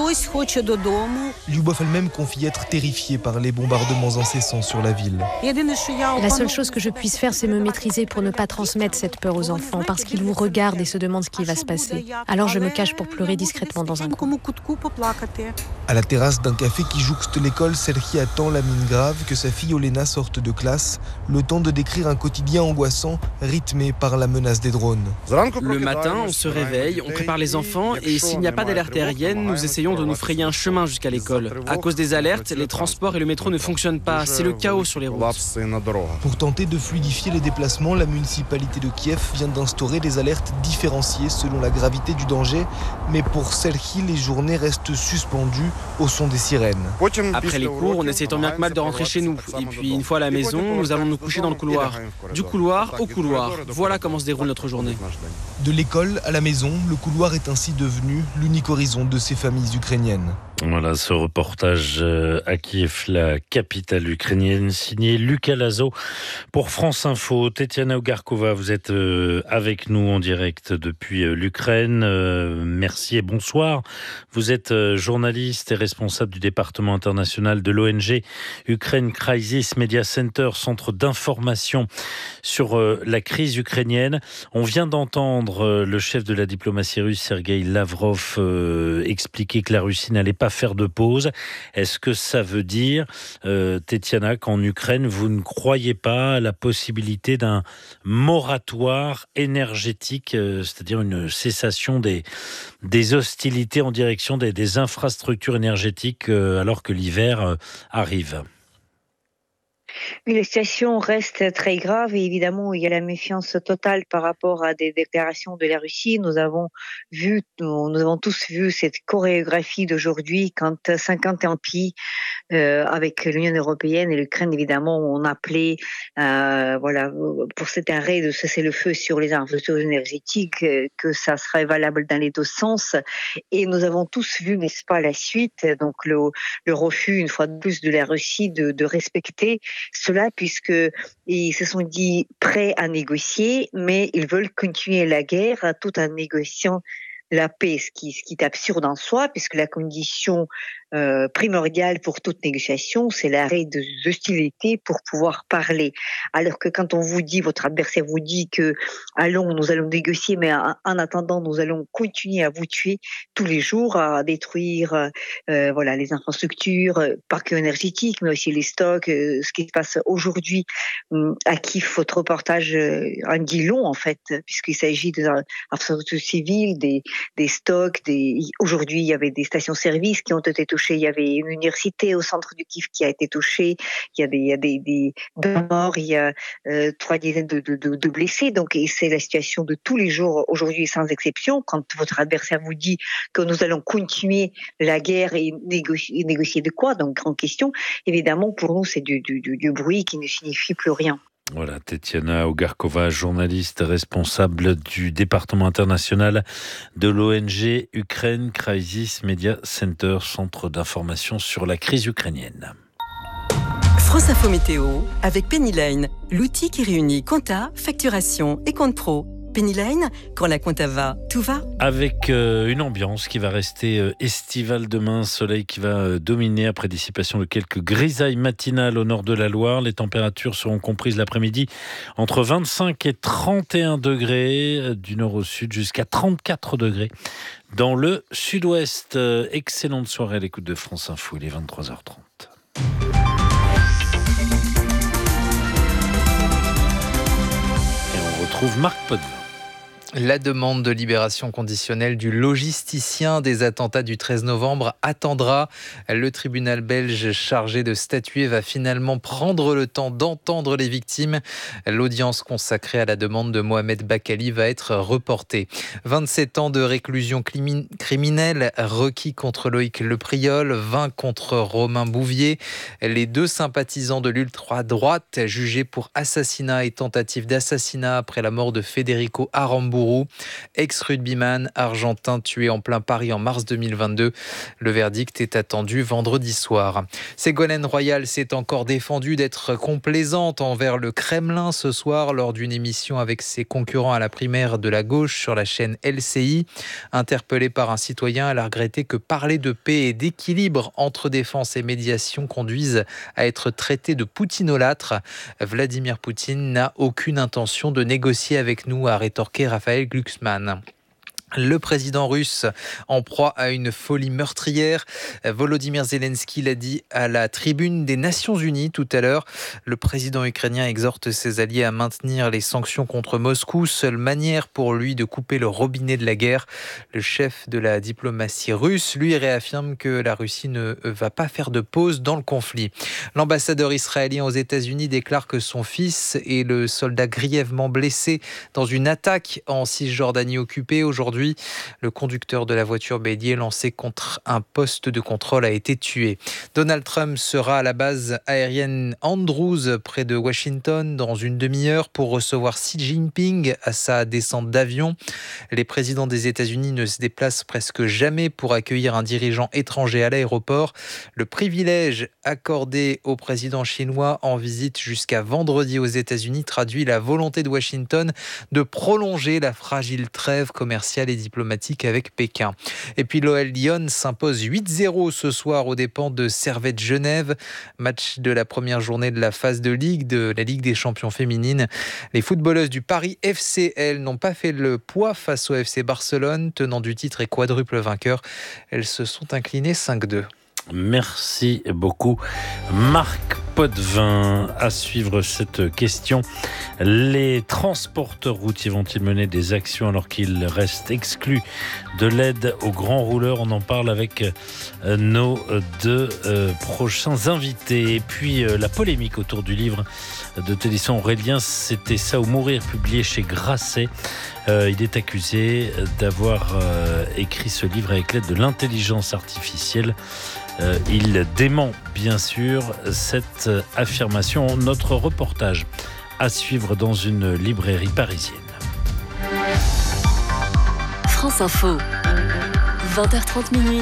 Lyubov elle-même confie être terrifiée par les bombardements incessants sur la ville. La seule chose que je puisse faire, c'est me maîtriser pour ne pas transmettre cette peur aux enfants, parce qu'ils vous regardent et se demandent ce qui va se passer. Alors je me cache pour pleurer discrètement dans un coin. À la terrasse d'un café qui jouxte l'école, Serhi attend la mine grave que sa fille Olena sorte de classe, le temps de décrire un quotidien angoissant, rythmé par la menace des drones. Le matin, on se réveille, on prépare les enfants et s'il n'y a pas d'alerte aérienne, nous essayons de nous frayer un chemin jusqu'à l'école. À cause des alertes, les transports et le métro ne fonctionnent pas, c'est le chaos sur les routes. Pour tenter de fluidifier les déplacements, la municipalité de Kiev vient d'instaurer des alertes différenciées selon la gravité du danger, mais pour Serhi, les journées restent suspendues au son des sirènes. Après les cours, on essaie tant bien que mal de rentrer chez nous. Et puis une fois à la maison, nous allons nous coucher dans le couloir. Du couloir au couloir. Voilà comment se déroule notre journée. De l'école à la maison, le couloir est ainsi devenu l'unique horizon de ces familles ukrainiennes. Voilà ce reportage à Kiev, la capitale ukrainienne, signé Lucas Lazo pour France Info. Tetiana Ogarkova, vous êtes avec nous en direct depuis l'Ukraine. Merci et bonsoir. Vous êtes journaliste et responsable du département international de l'O N G Ukraine Crisis Media Center, centre d'information sur la crise ukrainienne. On vient d'entendre le chef de la diplomatie russe, Sergueï Lavrov, expliquer que la Russie n'allait pas faire de pause. Est-ce que ça veut dire, euh, Tetiana, qu'en Ukraine, vous ne croyez pas à la possibilité d'un moratoire énergétique, euh, c'est-à-dire une cessation des, des hostilités en direction des, des infrastructures énergétiques euh, alors que l'hiver euh, arrive ? Oui, la situation reste très grave et évidemment, il y a la méfiance totale par rapport à des déclarations de la Russie. Nous avons vu, nous avons tous vu cette chorégraphie d'aujourd'hui quand cinquante pays euh, avec l'Union européenne et l'Ukraine, évidemment, ont appelé euh, voilà, pour cet arrêt de cessez-le-feu sur les infrastructures énergétiques, euh, que ça serait valable dans les deux sens. Et nous avons tous vu, n'est-ce pas, la suite, donc le, le refus, une fois de plus, de la Russie de, de respecter cela, puisqu'ils se sont dit prêts à négocier, mais ils veulent continuer la guerre tout en négociant la paix, ce qui, ce qui est absurde en soi, puisque la condition euh, primordiale pour toute négociation, c'est l'arrêt des hostilités pour pouvoir parler. Alors que quand on vous dit, votre adversaire vous dit que allons, nous allons négocier, mais en, en attendant, nous allons continuer à vous tuer tous les jours, à détruire euh, voilà, les infrastructures, pas que énergétiques, mais aussi les stocks, euh, ce qui se passe aujourd'hui euh, à Kiev, votre reportage euh, en dit long, en fait, puisqu'il s'agit des infrastructures civiles, des des stocks. Des... Aujourd'hui, il y avait des stations-service qui ont été touchées. Il y avait une université au centre du Kiev qui a été touchée. Il y a des, il y a des, des morts. Il y a euh, trois dizaines de, de, de blessés. Donc, et c'est la situation de tous les jours aujourd'hui, sans exception. Quand votre adversaire vous dit que nous allons continuer la guerre et négocier, négocier de quoi? Donc, grande question. Évidemment, pour nous, c'est du, du, du, du bruit qui ne signifie plus rien. Voilà, Tetiana Ogarkova, journaliste responsable du département international de l'O N G Ukraine Crisis Media Center, centre d'information sur la crise ukrainienne. France Info Météo avec Pennyline, l'outil qui réunit compta, facturation et compte pro. Pennyline, quand la compta va, tout va. Avec euh, une ambiance qui va rester euh, estivale demain, soleil qui va euh, dominer après dissipation de quelques grisailles matinales au nord de la Loire. Les températures seront comprises l'après-midi entre vingt-cinq et trente et un degrés euh, du nord au sud, jusqu'à trente-quatre degrés dans le sud-ouest. Euh, excellente soirée à l'écoute de France Info, il est vingt-trois heures trente. Et on retrouve Marc Potvin. La demande de libération conditionnelle du logisticien des attentats du treize novembre attendra. Le tribunal belge chargé de statuer va finalement prendre le temps d'entendre les victimes. L'audience consacrée à la demande de Mohamed Bakali va être reportée. vingt-sept ans de réclusion criminelle requis contre Loïc Lepriol, vingt contre Romain Bouvier. Les deux sympathisants de l'ultra-droite jugés pour assassinat et tentative d'assassinat après la mort de Federico Aramburu, ex-rugbyman argentin tué en plein Paris en mars deux mille vingt-deux. Le verdict est attendu vendredi soir. Ségolène Royal s'est encore défendue d'être complaisante envers le Kremlin ce soir lors d'une émission avec ses concurrents à la primaire de la gauche sur la chaîne L C I. Interpellée par un citoyen, elle a regretté que parler de paix et d'équilibre entre défense et médiation conduisent à être traité de poutinolâtre. Vladimir Poutine n'a aucune intention de négocier avec nous, a rétorqué Raphaël Glucksmann. Le président russe en proie à une folie meurtrière. Volodymyr Zelensky l'a dit à la tribune des Nations Unies tout à l'heure. Le président ukrainien exhorte ses alliés à maintenir les sanctions contre Moscou, seule manière pour lui de couper le robinet de la guerre. Le chef de la diplomatie russe, lui, réaffirme que la Russie ne va pas faire de pause dans le conflit. L'ambassadeur israélien aux États-Unis déclare que son fils est le soldat grièvement blessé dans une attaque en Cisjordanie occupée. Aujourd'hui, le conducteur de la voiture bélier lancée contre un poste de contrôle a été tué. Donald Trump sera à la base aérienne Andrews près de Washington dans une demi-heure pour recevoir Xi Jinping à sa descente d'avion. Les présidents des États-Unis ne se déplacent presque jamais pour accueillir un dirigeant étranger à l'aéroport. Le privilège accordé au président chinois en visite jusqu'à vendredi aux États-Unis traduit la volonté de Washington de prolonger la fragile trêve commerciale et diplomatique avec Pékin. Et puis l'O L Lyon s'impose huit zéro ce soir aux dépens de Servette Genève. Match de la première journée de la phase de Ligue, de la Ligue des champions féminines. Les footballeuses du Paris F C, elles, n'ont pas fait le poids face au F C Barcelone, tenant du titre et quadruple vainqueur. Elles se sont inclinées cinq deux. Merci beaucoup Marc Potvin. À suivre cette question. Les transporteurs routiers vont-ils mener des actions alors qu'ils restent exclus de l'aide aux grands rouleurs? On en parle avec nos deux euh, prochains invités. Et puis euh, la polémique autour du livre de Télésphore Aurélien, c'était ça ou mourir, publié chez Grasset. Euh, il est accusé d'avoir euh, écrit ce livre avec l'aide de l'intelligence artificielle. Euh, il dément bien sûr cette affirmation. Notre reportage à suivre dans une librairie parisienne. France Info, vingt heures trente minuit.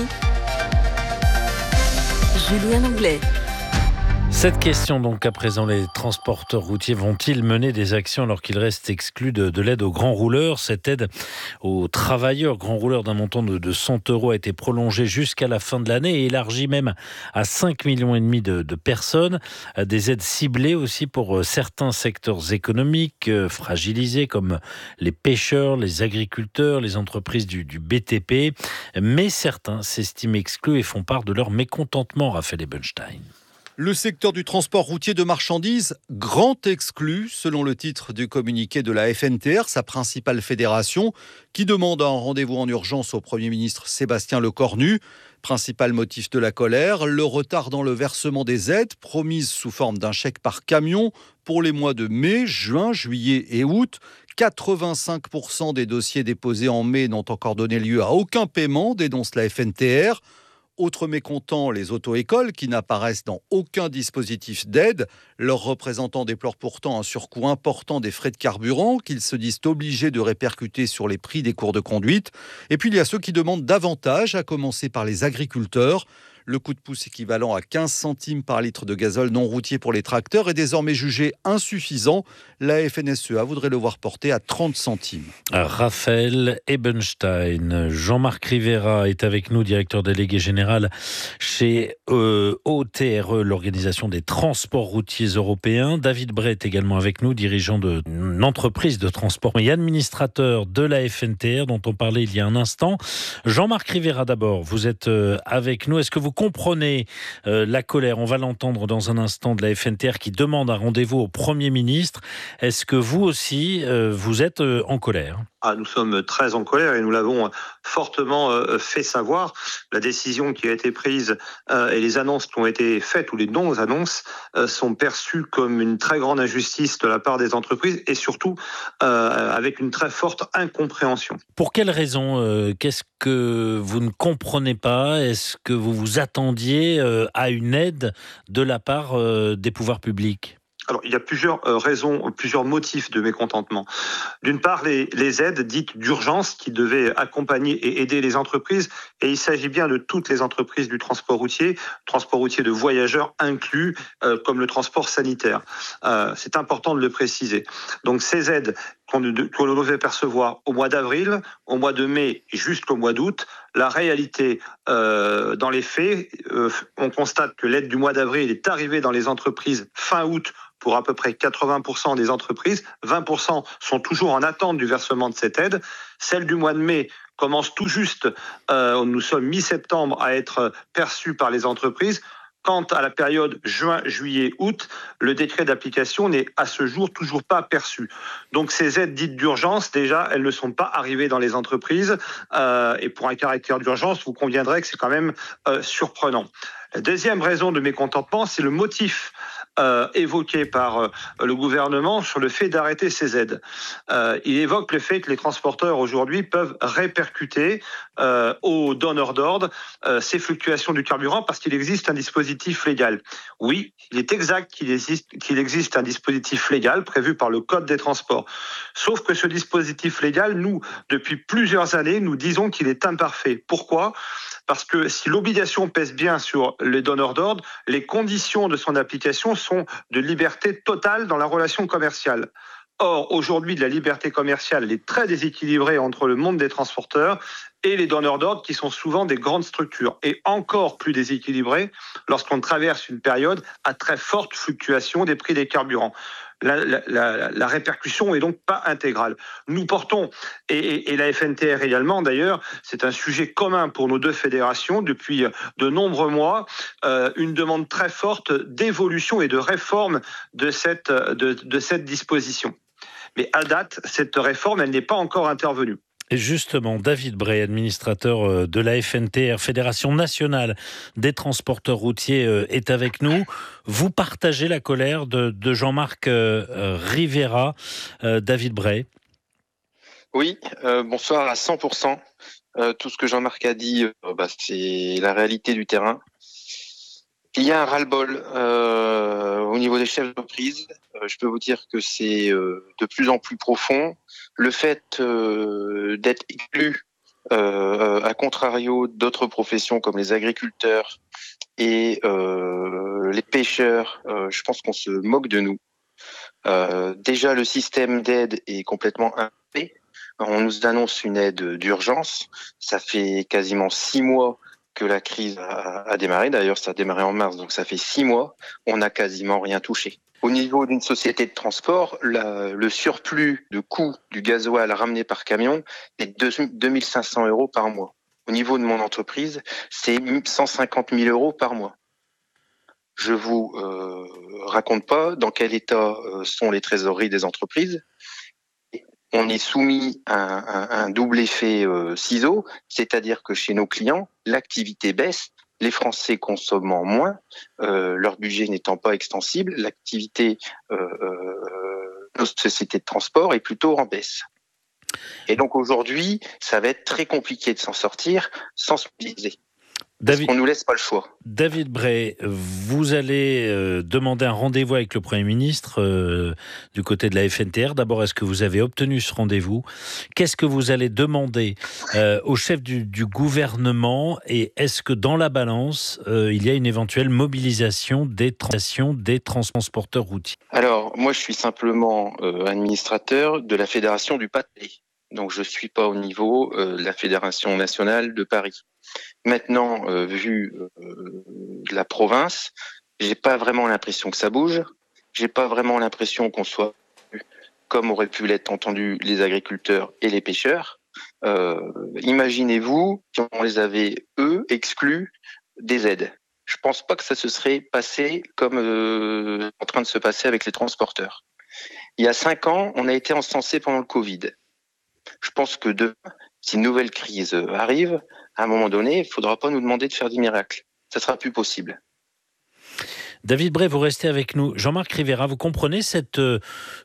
Julien Anglais. Cette question donc à présent, les transporteurs routiers vont-ils mener des actions alors qu'ils restent exclus de, de l'aide aux grands rouleurs? Cette aide aux travailleurs grands rouleurs d'un montant de, de cent euros a été prolongée jusqu'à la fin de l'année et élargie même à cinq millions et demi de, de personnes. Des aides ciblées aussi pour certains secteurs économiques fragilisés comme les pêcheurs, les agriculteurs, les entreprises du, du B T P. Mais certains s'estiment exclus et font part de leur mécontentement, Raphaël Ebenstein. Le secteur du transport routier de marchandises, grand exclu, selon le titre du communiqué de la F N T R, sa principale fédération, qui demande un rendez-vous en urgence au Premier ministre Sébastien Lecornu. Principal motif de la colère, le retard dans le versement des aides, promises sous forme d'un chèque par camion pour les mois de mai, juin, juillet et août. quatre-vingt-cinq pour cent des dossiers déposés en mai n'ont encore donné lieu à aucun paiement, dénonce la F N T R. Autres mécontents, les auto-écoles qui n'apparaissent dans aucun dispositif d'aide. Leurs représentants déplorent pourtant un surcoût important des frais de carburant qu'ils se disent obligés de répercuter sur les prix des cours de conduite. Et puis il y a ceux qui demandent davantage, à commencer par les agriculteurs. Le coup de pouce équivalent à quinze centimes par litre de gazole non routier pour les tracteurs est désormais jugé insuffisant. La F N S E A voudrait le voir porté à trente centimes. Raphaël Ebenstein. Jean-Marc Rivera est avec nous, directeur délégué général chez euh, O T R E, l'Organisation des transports routiers européens. David Bray est également avec nous, dirigeant d'une entreprise de transport et administrateur de la F N T R dont on parlait il y a un instant. Jean-Marc Rivera d'abord, vous êtes euh, avec nous. Est-ce que vous comprenez euh, la colère, on va l'entendre dans un instant, de la F N T R qui demande un rendez-vous au Premier ministre. Est-ce que vous aussi, euh, vous êtes euh, en colère ? Ah, nous sommes très en colère et nous l'avons fortement euh, fait savoir. La décision qui a été prise euh, et les annonces qui ont été faites, ou les non-annonces, euh, sont perçues comme une très grande injustice de la part des entreprises et surtout euh, avec une très forte incompréhension. Pour quelles raisons euh, Qu'est-ce que vous ne comprenez pas? Est-ce que vous vous attendiez euh, à une aide de la part euh, des pouvoirs publics? Alors, il y a plusieurs euh, raisons, plusieurs motifs de mécontentement. D'une part, les, les aides dites d'urgence qui devaient accompagner et aider les entreprises, et il s'agit bien de toutes les entreprises du transport routier, transport routier de voyageurs inclus, euh, comme le transport sanitaire. Euh, c'est important de le préciser. Donc, ces aides qu'on, qu'on devait percevoir au mois d'avril, au mois de mai, jusqu'au mois d'août, la réalité, euh, dans les faits, euh, on constate que l'aide du mois d'avril est arrivée dans les entreprises fin août, pour à peu près quatre-vingts pour cent des entreprises. vingt pour cent sont toujours en attente du versement de cette aide. Celle du mois de mai commence tout juste, euh, nous sommes mi-septembre, à être perçue par les entreprises. Quant à la période juin, juillet, août, le décret d'application n'est à ce jour toujours pas perçu. Donc ces aides dites d'urgence, déjà, elles ne sont pas arrivées dans les entreprises. Euh, et pour un caractère d'urgence, vous conviendrez que c'est quand même euh, surprenant. La deuxième raison de mécontentement, c'est le motif euh, évoqué par euh, le gouvernement sur le fait d'arrêter ces aides. Euh, il évoque le fait que les transporteurs aujourd'hui peuvent répercuter euh, aux donneurs d'ordre euh, ces fluctuations du carburant parce qu'il existe un dispositif légal. Oui, il est exact qu'il existe, qu'il existe un dispositif légal prévu par le Code des transports. Sauf que ce dispositif légal, nous, depuis plusieurs années, nous disons qu'il est imparfait. Pourquoi ? Parce que si l'obligation pèse bien sur les donneurs d'ordre, les conditions de son application sont de liberté totale dans la relation commerciale. Or, aujourd'hui, la liberté commerciale est très déséquilibrée entre le monde des transporteurs et les donneurs d'ordre qui sont souvent des grandes structures, et encore plus déséquilibrée lorsqu'on traverse une période à très forte fluctuation des prix des carburants. La, la, la, la répercussion est donc pas intégrale. Nous portons, et, et, et la F N T R également d'ailleurs, c'est un sujet commun pour nos deux fédérations depuis de nombreux mois, euh, une demande très forte d'évolution et de réforme de cette, de, de cette disposition. Mais à date, cette réforme, elle n'est pas encore intervenue. Et justement, David Bray, administrateur de la F N T R, Fédération nationale des transporteurs routiers, est avec nous. Vous partagez la colère de, de Jean-Marc Rivera. David Bray. Oui, euh, bonsoir à cent pour cent. Euh, tout ce que Jean-Marc a dit, euh, bah, c'est la réalité du terrain. Il y a un ras-le-bol euh, au niveau des chefs d'entreprise. Euh, je peux vous dire que c'est euh, de plus en plus profond. Le fait euh, d'être exclu, euh, à contrario d'autres professions comme les agriculteurs et euh, les pêcheurs, euh, je pense qu'on se moque de nous. Euh, déjà, le système d'aide est complètement impayé. On nous annonce une aide d'urgence. Ça fait quasiment six mois que la crise a, a démarré. D'ailleurs, ça a démarré en mars, donc ça fait six mois. On n'a quasiment rien touché. Au niveau d'une société de transport, la, le surplus de coût du gasoil ramené par camion est de deux mille cinq cents euros par mois. Au niveau de mon entreprise, c'est cent cinquante mille euros par mois. Je vous euh, raconte pas dans quel état euh, sont les trésoreries des entreprises. On est soumis à un, un, un double effet euh, ciseau, c'est-à-dire que chez nos clients, l'activité baisse, les Français consommant moins, euh, leur budget n'étant pas extensible, l'activité euh, euh, de nos sociétés de transport est plutôt en baisse. Et donc aujourd'hui, ça va être très compliqué de s'en sortir sans se mobiliser. David, parce qu'on nous laisse pas le choix. David Bray, vous allez euh, demander un rendez-vous avec le Premier ministre euh, du côté de la F N T R. D'abord, est-ce que vous avez obtenu ce rendez-vous ? Qu'est-ce que vous allez demander euh, au chef du, du gouvernement ? Et est-ce que dans la balance, euh, il y a une éventuelle mobilisation des, trans- des transporteurs routiers ? Alors, moi, je suis simplement euh, administrateur de la Fédération du Pas-de-Calais. Donc, je ne suis pas au niveau euh, de la Fédération nationale de Paris. Maintenant, euh, vu euh, la province, j'ai pas vraiment l'impression que ça bouge. J'ai pas vraiment l'impression qu'on soit comme auraient pu l'être entendu les agriculteurs et les pêcheurs. Euh, imaginez-vous si on les avait eux exclus des aides. Je pense pas que ça se serait passé comme euh, en train de se passer avec les transporteurs. Il y a cinq ans, on a été encensé pendant le Covid. Je pense que demain, si une nouvelle crise arrive, à un moment donné, il ne faudra pas nous demander de faire des miracles. Ça ne sera plus possible. David Bray, vous restez avec nous. Jean-Marc Rivera, vous comprenez cette euh,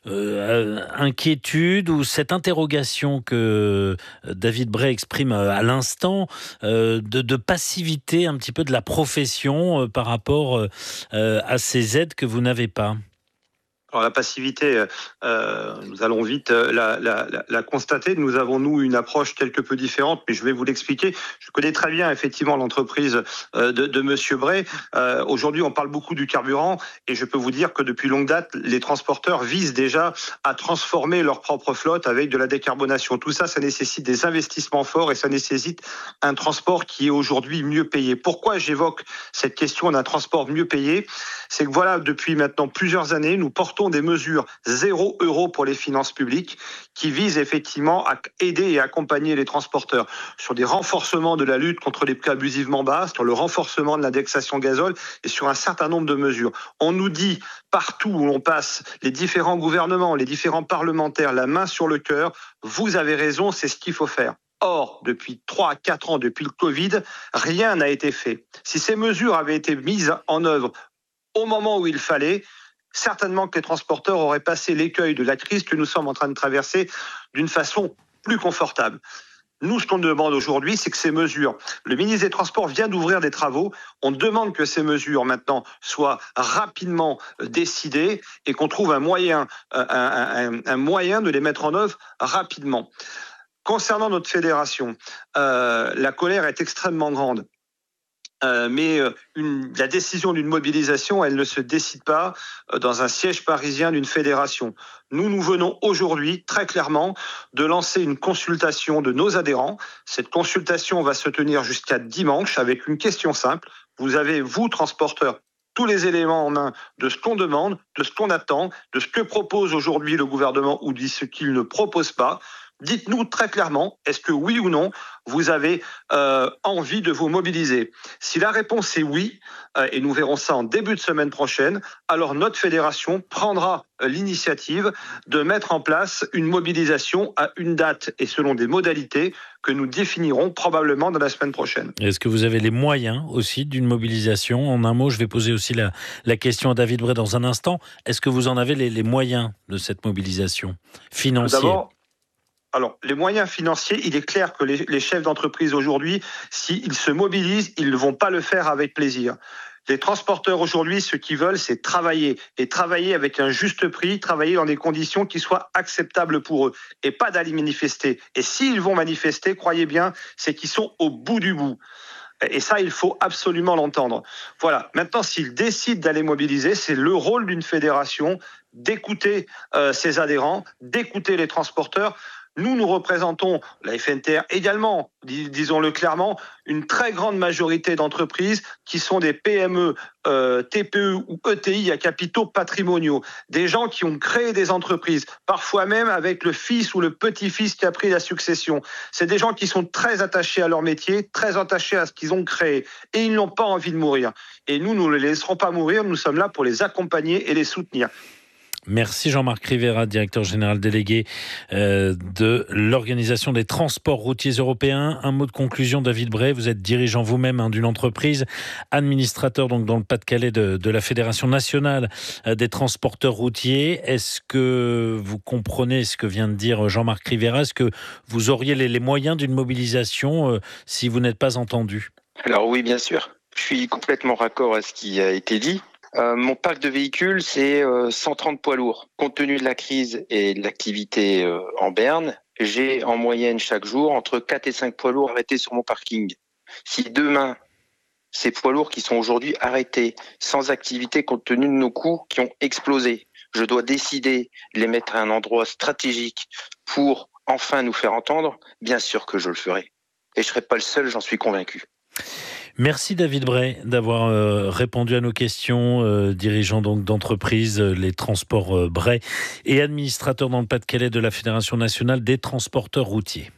inquiétude ou cette interrogation que David Bray exprime à l'instant euh, de, de passivité un petit peu de la profession euh, par rapport euh, à ces aides que vous n'avez pas? Alors la passivité, euh, nous allons vite la, la, la, la constater. Nous avons, nous, une approche quelque peu différente, mais je vais vous l'expliquer. Je connais très bien, effectivement, l'entreprise euh, de, de Monsieur Bray. Euh, aujourd'hui, on parle beaucoup du carburant, et je peux vous dire que depuis longue date, les transporteurs visent déjà à transformer leur propre flotte avec de la décarbonation. Tout ça, ça nécessite des investissements forts et ça nécessite un transport qui est aujourd'hui mieux payé. Pourquoi j'évoque cette question d'un transport mieux payé? C'est que voilà, depuis maintenant plusieurs années, nous portons des mesures zéro euro pour les finances publiques qui visent effectivement à aider et accompagner les transporteurs sur des renforcements de la lutte contre les prix abusivement bas, sur le renforcement de l'indexation gazole et sur un certain nombre de mesures. On nous dit partout où l'on passe, les différents gouvernements, les différents parlementaires, la main sur le cœur, vous avez raison, c'est ce qu'il faut faire. Or, depuis trois à quatre ans, depuis le Covid, rien n'a été fait. Si ces mesures avaient été mises en œuvre au moment où il fallait, certainement que les transporteurs auraient passé l'écueil de la crise que nous sommes en train de traverser d'une façon plus confortable. Nous, ce qu'on demande aujourd'hui, c'est que ces mesures, le ministre des Transports vient d'ouvrir des travaux, on demande que ces mesures maintenant soient rapidement décidées et qu'on trouve un moyen, un, un, un moyen de les mettre en œuvre rapidement. Concernant notre fédération, euh, la colère est extrêmement grande. Euh, mais une, la décision d'une mobilisation, elle ne se décide pas dans un siège parisien d'une fédération. Nous, nous venons aujourd'hui, très clairement, de lancer une consultation de nos adhérents. Cette consultation va se tenir jusqu'à dimanche avec une question simple. Vous avez, vous, transporteurs, tous les éléments en main de ce qu'on demande, de ce qu'on attend, de ce que propose aujourd'hui le gouvernement ou de ce qu'il ne propose pas. Dites-nous très clairement, est-ce que oui ou non, vous avez euh, envie de vous mobiliser? Si la réponse est oui, euh, et nous verrons ça en début de semaine prochaine, alors notre fédération prendra euh, l'initiative de mettre en place une mobilisation à une date et selon des modalités que nous définirons probablement dans la semaine prochaine. Est-ce que vous avez les moyens aussi d'une mobilisation? En un mot, je vais poser aussi la, la question à David Bray dans un instant. Est-ce que vous en avez les, les moyens de cette mobilisation financière? D'abord, Alors, les moyens financiers, il est clair que les, les chefs d'entreprise aujourd'hui, s'ils se mobilisent, ils ne vont pas le faire avec plaisir. Les transporteurs aujourd'hui, ce qu'ils veulent, c'est travailler. Et travailler avec un juste prix, travailler dans des conditions qui soient acceptables pour eux. Et pas d'aller manifester. Et s'ils vont manifester, croyez bien, c'est qu'ils sont au bout du bout. Et ça, il faut absolument l'entendre. Voilà. Maintenant, s'ils décident d'aller mobiliser, c'est le rôle d'une fédération d'écouter euh, ses adhérents, d'écouter les transporteurs. Nous, nous représentons, la F N T R également, dis, disons-le clairement, une très grande majorité d'entreprises qui sont des P M E, euh, T P E ou E T I à capitaux patrimoniaux. Des gens qui ont créé des entreprises, parfois même avec le fils ou le petit-fils qui a pris la succession. C'est des gens qui sont très attachés à leur métier, très attachés à ce qu'ils ont créé. Et ils n'ont pas envie de mourir. Et nous, nous ne les laisserons pas mourir. Nous sommes là pour les accompagner et les soutenir. Merci Jean-Marc Rivera, directeur général délégué euh, de l'Organisation des transports routiers européens. Un mot de conclusion, David Bray, vous êtes dirigeant vous-même hein, d'une entreprise, administrateur donc dans le Pas-de-Calais de, de la Fédération nationale des transporteurs routiers. Est-ce que vous comprenez ce que vient de dire Jean-Marc Rivera? Est-ce que vous auriez les, les moyens d'une mobilisation euh, si vous n'êtes pas entendu? Alors oui, bien sûr. Je suis complètement raccord à ce qui a été dit. Euh, mon parc de véhicules, c'est euh, cent trente poids lourds. Compte tenu de la crise et de l'activité euh, en berne, j'ai en moyenne chaque jour entre quatre et cinq poids lourds arrêtés sur mon parking. Si demain, ces poids lourds qui sont aujourd'hui arrêtés, sans activité compte tenu de nos coûts qui ont explosé, je dois décider de les mettre à un endroit stratégique pour enfin nous faire entendre, bien sûr que je le ferai. Et je ne serai pas le seul, j'en suis convaincu. Merci David Bray d'avoir euh, répondu à nos questions, euh, dirigeant donc d'entreprise, euh, les transports euh, Bray et administrateur dans le Pas-de-Calais de la Fédération nationale des transporteurs routiers.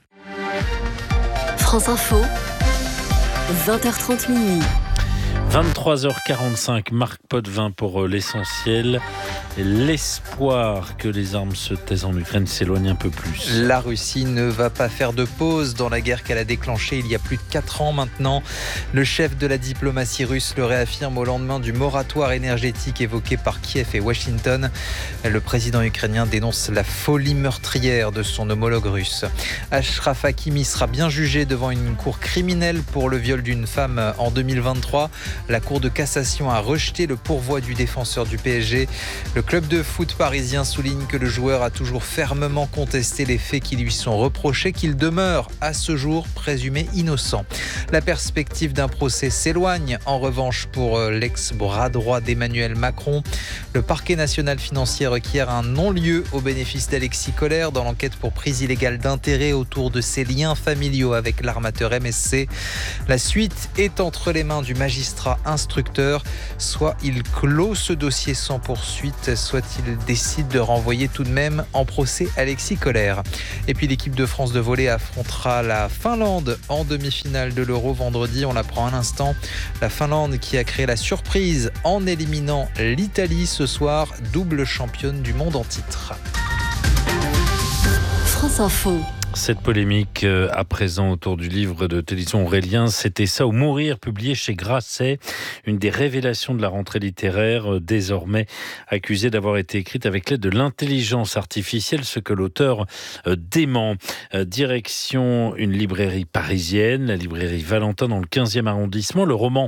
France Info, vingt heures trente minuit. vingt-trois heures quarante-cinq, Marc Potvin pour euh, l'essentiel. Et l'espoir que les armes se taisent en Ukraine s'éloigne un peu plus. La Russie ne va pas faire de pause dans la guerre qu'elle a déclenchée il y a plus de quatre ans maintenant. Le chef de la diplomatie russe le réaffirme au lendemain du moratoire énergétique évoqué par Kiev et Washington. Le président ukrainien dénonce la folie meurtrière de son homologue russe. Achraf Hakimi sera bien jugé devant une cour criminelle pour le viol d'une femme en deux mille vingt-trois. La Cour de cassation a rejeté le pourvoi du défenseur du P S G. Le club de foot parisien souligne que le joueur a toujours fermement contesté les faits qui lui sont reprochés, qu'il demeure à ce jour présumé innocent. La perspective d'un procès s'éloigne en revanche pour l'ex-bras droit d'Emmanuel Macron. Le parquet national financier requiert un non-lieu au bénéfice d'Alexis Kohler dans l'enquête pour prise illégale d'intérêt autour de ses liens familiaux avec l'armateur M S C. La suite est entre les mains du magistrat instructeur. Soit il clôt ce dossier sans poursuite, soit il décide de renvoyer tout de même en procès Alexis Kohler. Et puis l'équipe de France de volley affrontera la Finlande en demi-finale de l'Euro vendredi. On l'apprend un instant. La Finlande qui a créé la surprise en éliminant l'Italie ce soir, double championne du monde en titre. France Info. Cette polémique à présent autour du livre de Télévision Aurélien, c'était ça ou mourir, publié chez Grasset, une des révélations de la rentrée littéraire, désormais accusée d'avoir été écrite avec l'aide de l'intelligence artificielle, ce que l'auteur dément. Direction une librairie parisienne, la librairie Valentin dans le quinzième arrondissement. Le roman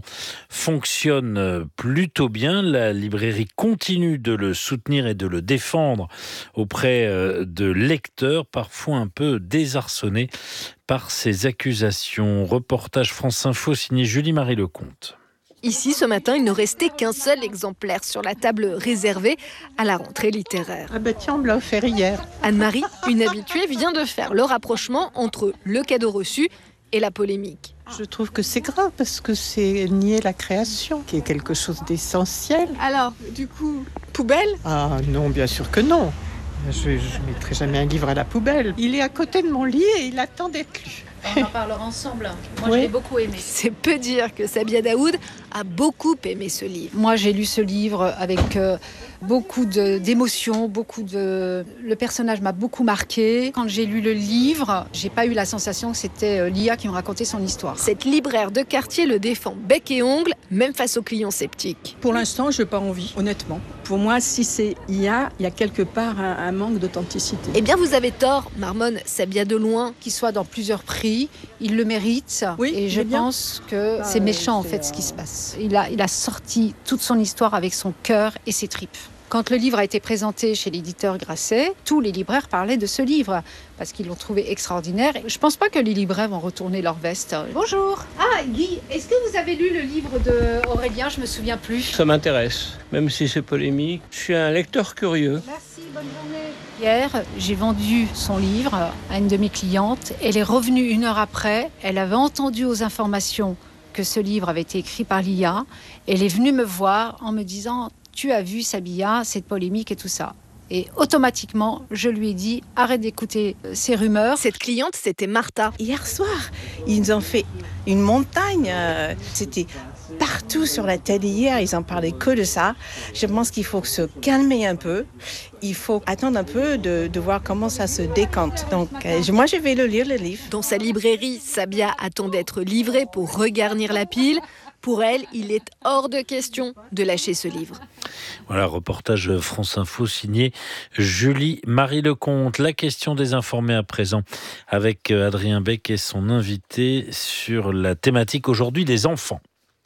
fonctionne plutôt bien, la librairie continue de le soutenir et de le défendre auprès de lecteurs, parfois un peu désarçonné par ces accusations. Reportage France Info signé Julie-Marie Lecomte. Ici, ce matin, il ne restait qu'un seul exemplaire sur la table réservée à la rentrée littéraire. Ah bah tiens, on me l'a offert hier. Anne-Marie, une habituée, vient de faire le rapprochement entre le cadeau reçu et la polémique. Je trouve que c'est grave parce que c'est nier la création, qui est quelque chose d'essentiel. Alors, du coup, poubelle ? Ah non, bien sûr que non. Je ne mettrai jamais un livre à la poubelle. Il est à côté de mon lit et il attend d'être lu. On en parlera ensemble. Moi, oui. Je l'ai beaucoup aimé. C'est peu dire que Sabia Daoud a beaucoup aimé ce livre. Moi, j'ai lu ce livre avec euh, beaucoup de, d'émotions, beaucoup de... Le personnage m'a beaucoup marqué. Quand j'ai lu le livre, j'ai pas eu la sensation que c'était euh, l'I A qui me racontait son histoire. Cette libraire de quartier le défend bec et ongle, même face aux clients sceptiques. Pour l'instant, je n'ai pas envie, honnêtement. Pour moi, si c'est I A, il y a quelque part un, un manque d'authenticité. Eh bien, vous avez tort, marmonne Sabia Deloin. Qu'il soit dans plusieurs prix, il le mérite. Oui, et je bien. pense que ah, c'est méchant, c'est en fait, euh... ce qui se passe. Il a, il a sorti toute son histoire avec son cœur et ses tripes. Quand le livre a été présenté chez l'éditeur Grasset, tous les libraires parlaient de ce livre parce qu'ils l'ont trouvé extraordinaire. Je ne pense pas que les libraires vont retourner leur veste. Bonjour. Ah, Guy, est-ce que vous avez lu le livre d'Aurélien ? Je ne me souviens plus. Ça m'intéresse, même si c'est polémique. Je suis un lecteur curieux. Merci, bonne journée. Hier, j'ai vendu son livre à une de mes clientes. Elle est revenue une heure après. Elle avait entendu aux informations que ce livre avait été écrit par l'I A. Elle est venue me voir en me disant... Tu as vu, Sabia, cette polémique et tout ça. Et automatiquement, je lui ai dit, arrête d'écouter ces rumeurs. Cette cliente, c'était Martha. Hier soir, ils ont fait une montagne. C'était partout sur la télé hier, ils en parlaient que de ça. Je pense qu'il faut se calmer un peu. Il faut attendre un peu de, de voir comment ça se décante. Donc, euh, moi, je vais le lire, le livre. Dans sa librairie, Sabia attend d'être livrée pour regarnir la pile. Pour elle, il est hors de question de lâcher ce livre. Voilà, reportage France Info signé Julie-Marie Lecomte. La question des informés à présent avec Adrien Beck et son invité sur la thématique aujourd'hui des enfants.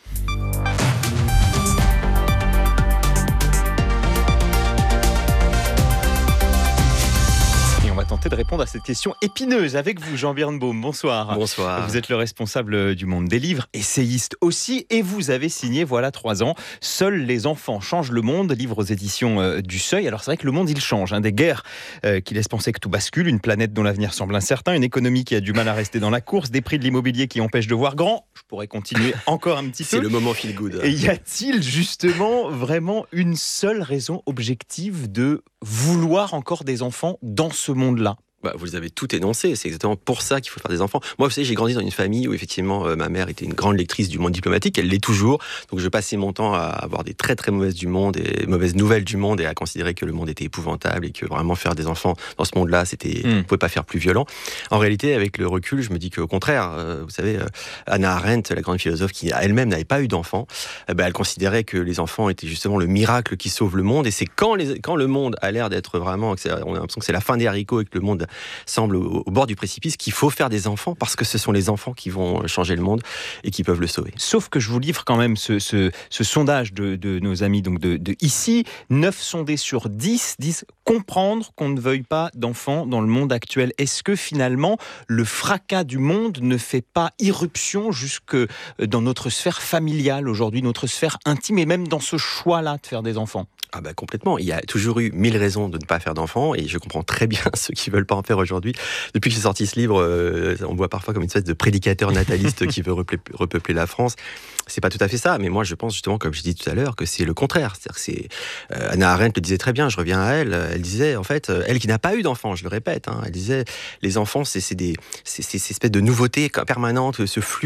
De répondre à cette question épineuse avec vous, Jean Birnbaum. Bonsoir. Bonsoir. Vous êtes le responsable du Monde des livres, essayiste aussi, et vous avez signé, voilà trois ans, Seuls les enfants changent le monde, livre aux éditions euh, du Seuil. Alors c'est vrai que le monde il change, hein, des guerres euh, qui laissent penser que tout bascule, une planète dont l'avenir semble incertain, une économie qui a du mal à rester dans la course, des prix de l'immobilier qui empêchent de voir grand. Je pourrais continuer encore un petit peu. C'est le moment feel good. Et y a-t-il justement vraiment une seule raison objective de vouloir encore des enfants dans ce monde-là ? Bah, vous avez tout énoncé, c'est exactement pour ça qu'il faut faire des enfants. Moi, vous savez, j'ai grandi dans une famille où effectivement euh, ma mère était une grande lectrice du monde diplomatique, elle l'est toujours, donc je passais mon temps à avoir des très très mauvaises du monde et mauvaises nouvelles du monde et à considérer que le monde était épouvantable et que vraiment faire des enfants dans ce monde-là, c'était, mmh. on pouvait pas faire plus violent. En réalité, avec le recul, je me dis qu'au contraire, euh, vous savez, euh, Hannah Arendt, la grande philosophe qui elle-même n'avait pas eu d'enfants, euh, bah, elle considérait que les enfants étaient justement le miracle qui sauve le monde et c'est quand, les, quand le monde a l'air d'être vraiment, on a l'impression que c'est la fin des haricots et que le monde semble au, au bord du précipice, qu'il faut faire des enfants parce que ce sont les enfants qui vont changer le monde et qui peuvent le sauver. Sauf que je vous livre quand même ce, ce, ce sondage de, de nos amis donc de, de ici. neuf sondés sur dix disent comprendre qu'on ne veuille pas d'enfants dans le monde actuel. Est-ce que finalement le fracas du monde ne fait pas irruption jusque dans notre sphère familiale aujourd'hui, notre sphère intime et même dans ce choix-là de faire des enfants ? Ah bah complètement, il y a toujours eu mille raisons de ne pas faire d'enfants et je comprends très bien ceux qui veulent pas en faire aujourd'hui. Depuis que j'ai sorti ce livre, euh, on voit parfois comme une espèce de prédicateur nataliste qui veut repeupler, repeupler la France. C'est pas tout à fait ça, mais moi je pense justement, comme je dis tout à l'heure, que c'est le contraire. C'est-à-dire que c'est euh, Hannah Arendt le disait très bien. Je reviens à elle. Elle disait en fait, elle qui n'a pas eu d'enfants, je le répète. Hein, elle disait les enfants, c'est, c'est des, c'est, c'est, c'est espèce de nouveauté permanente, ce flux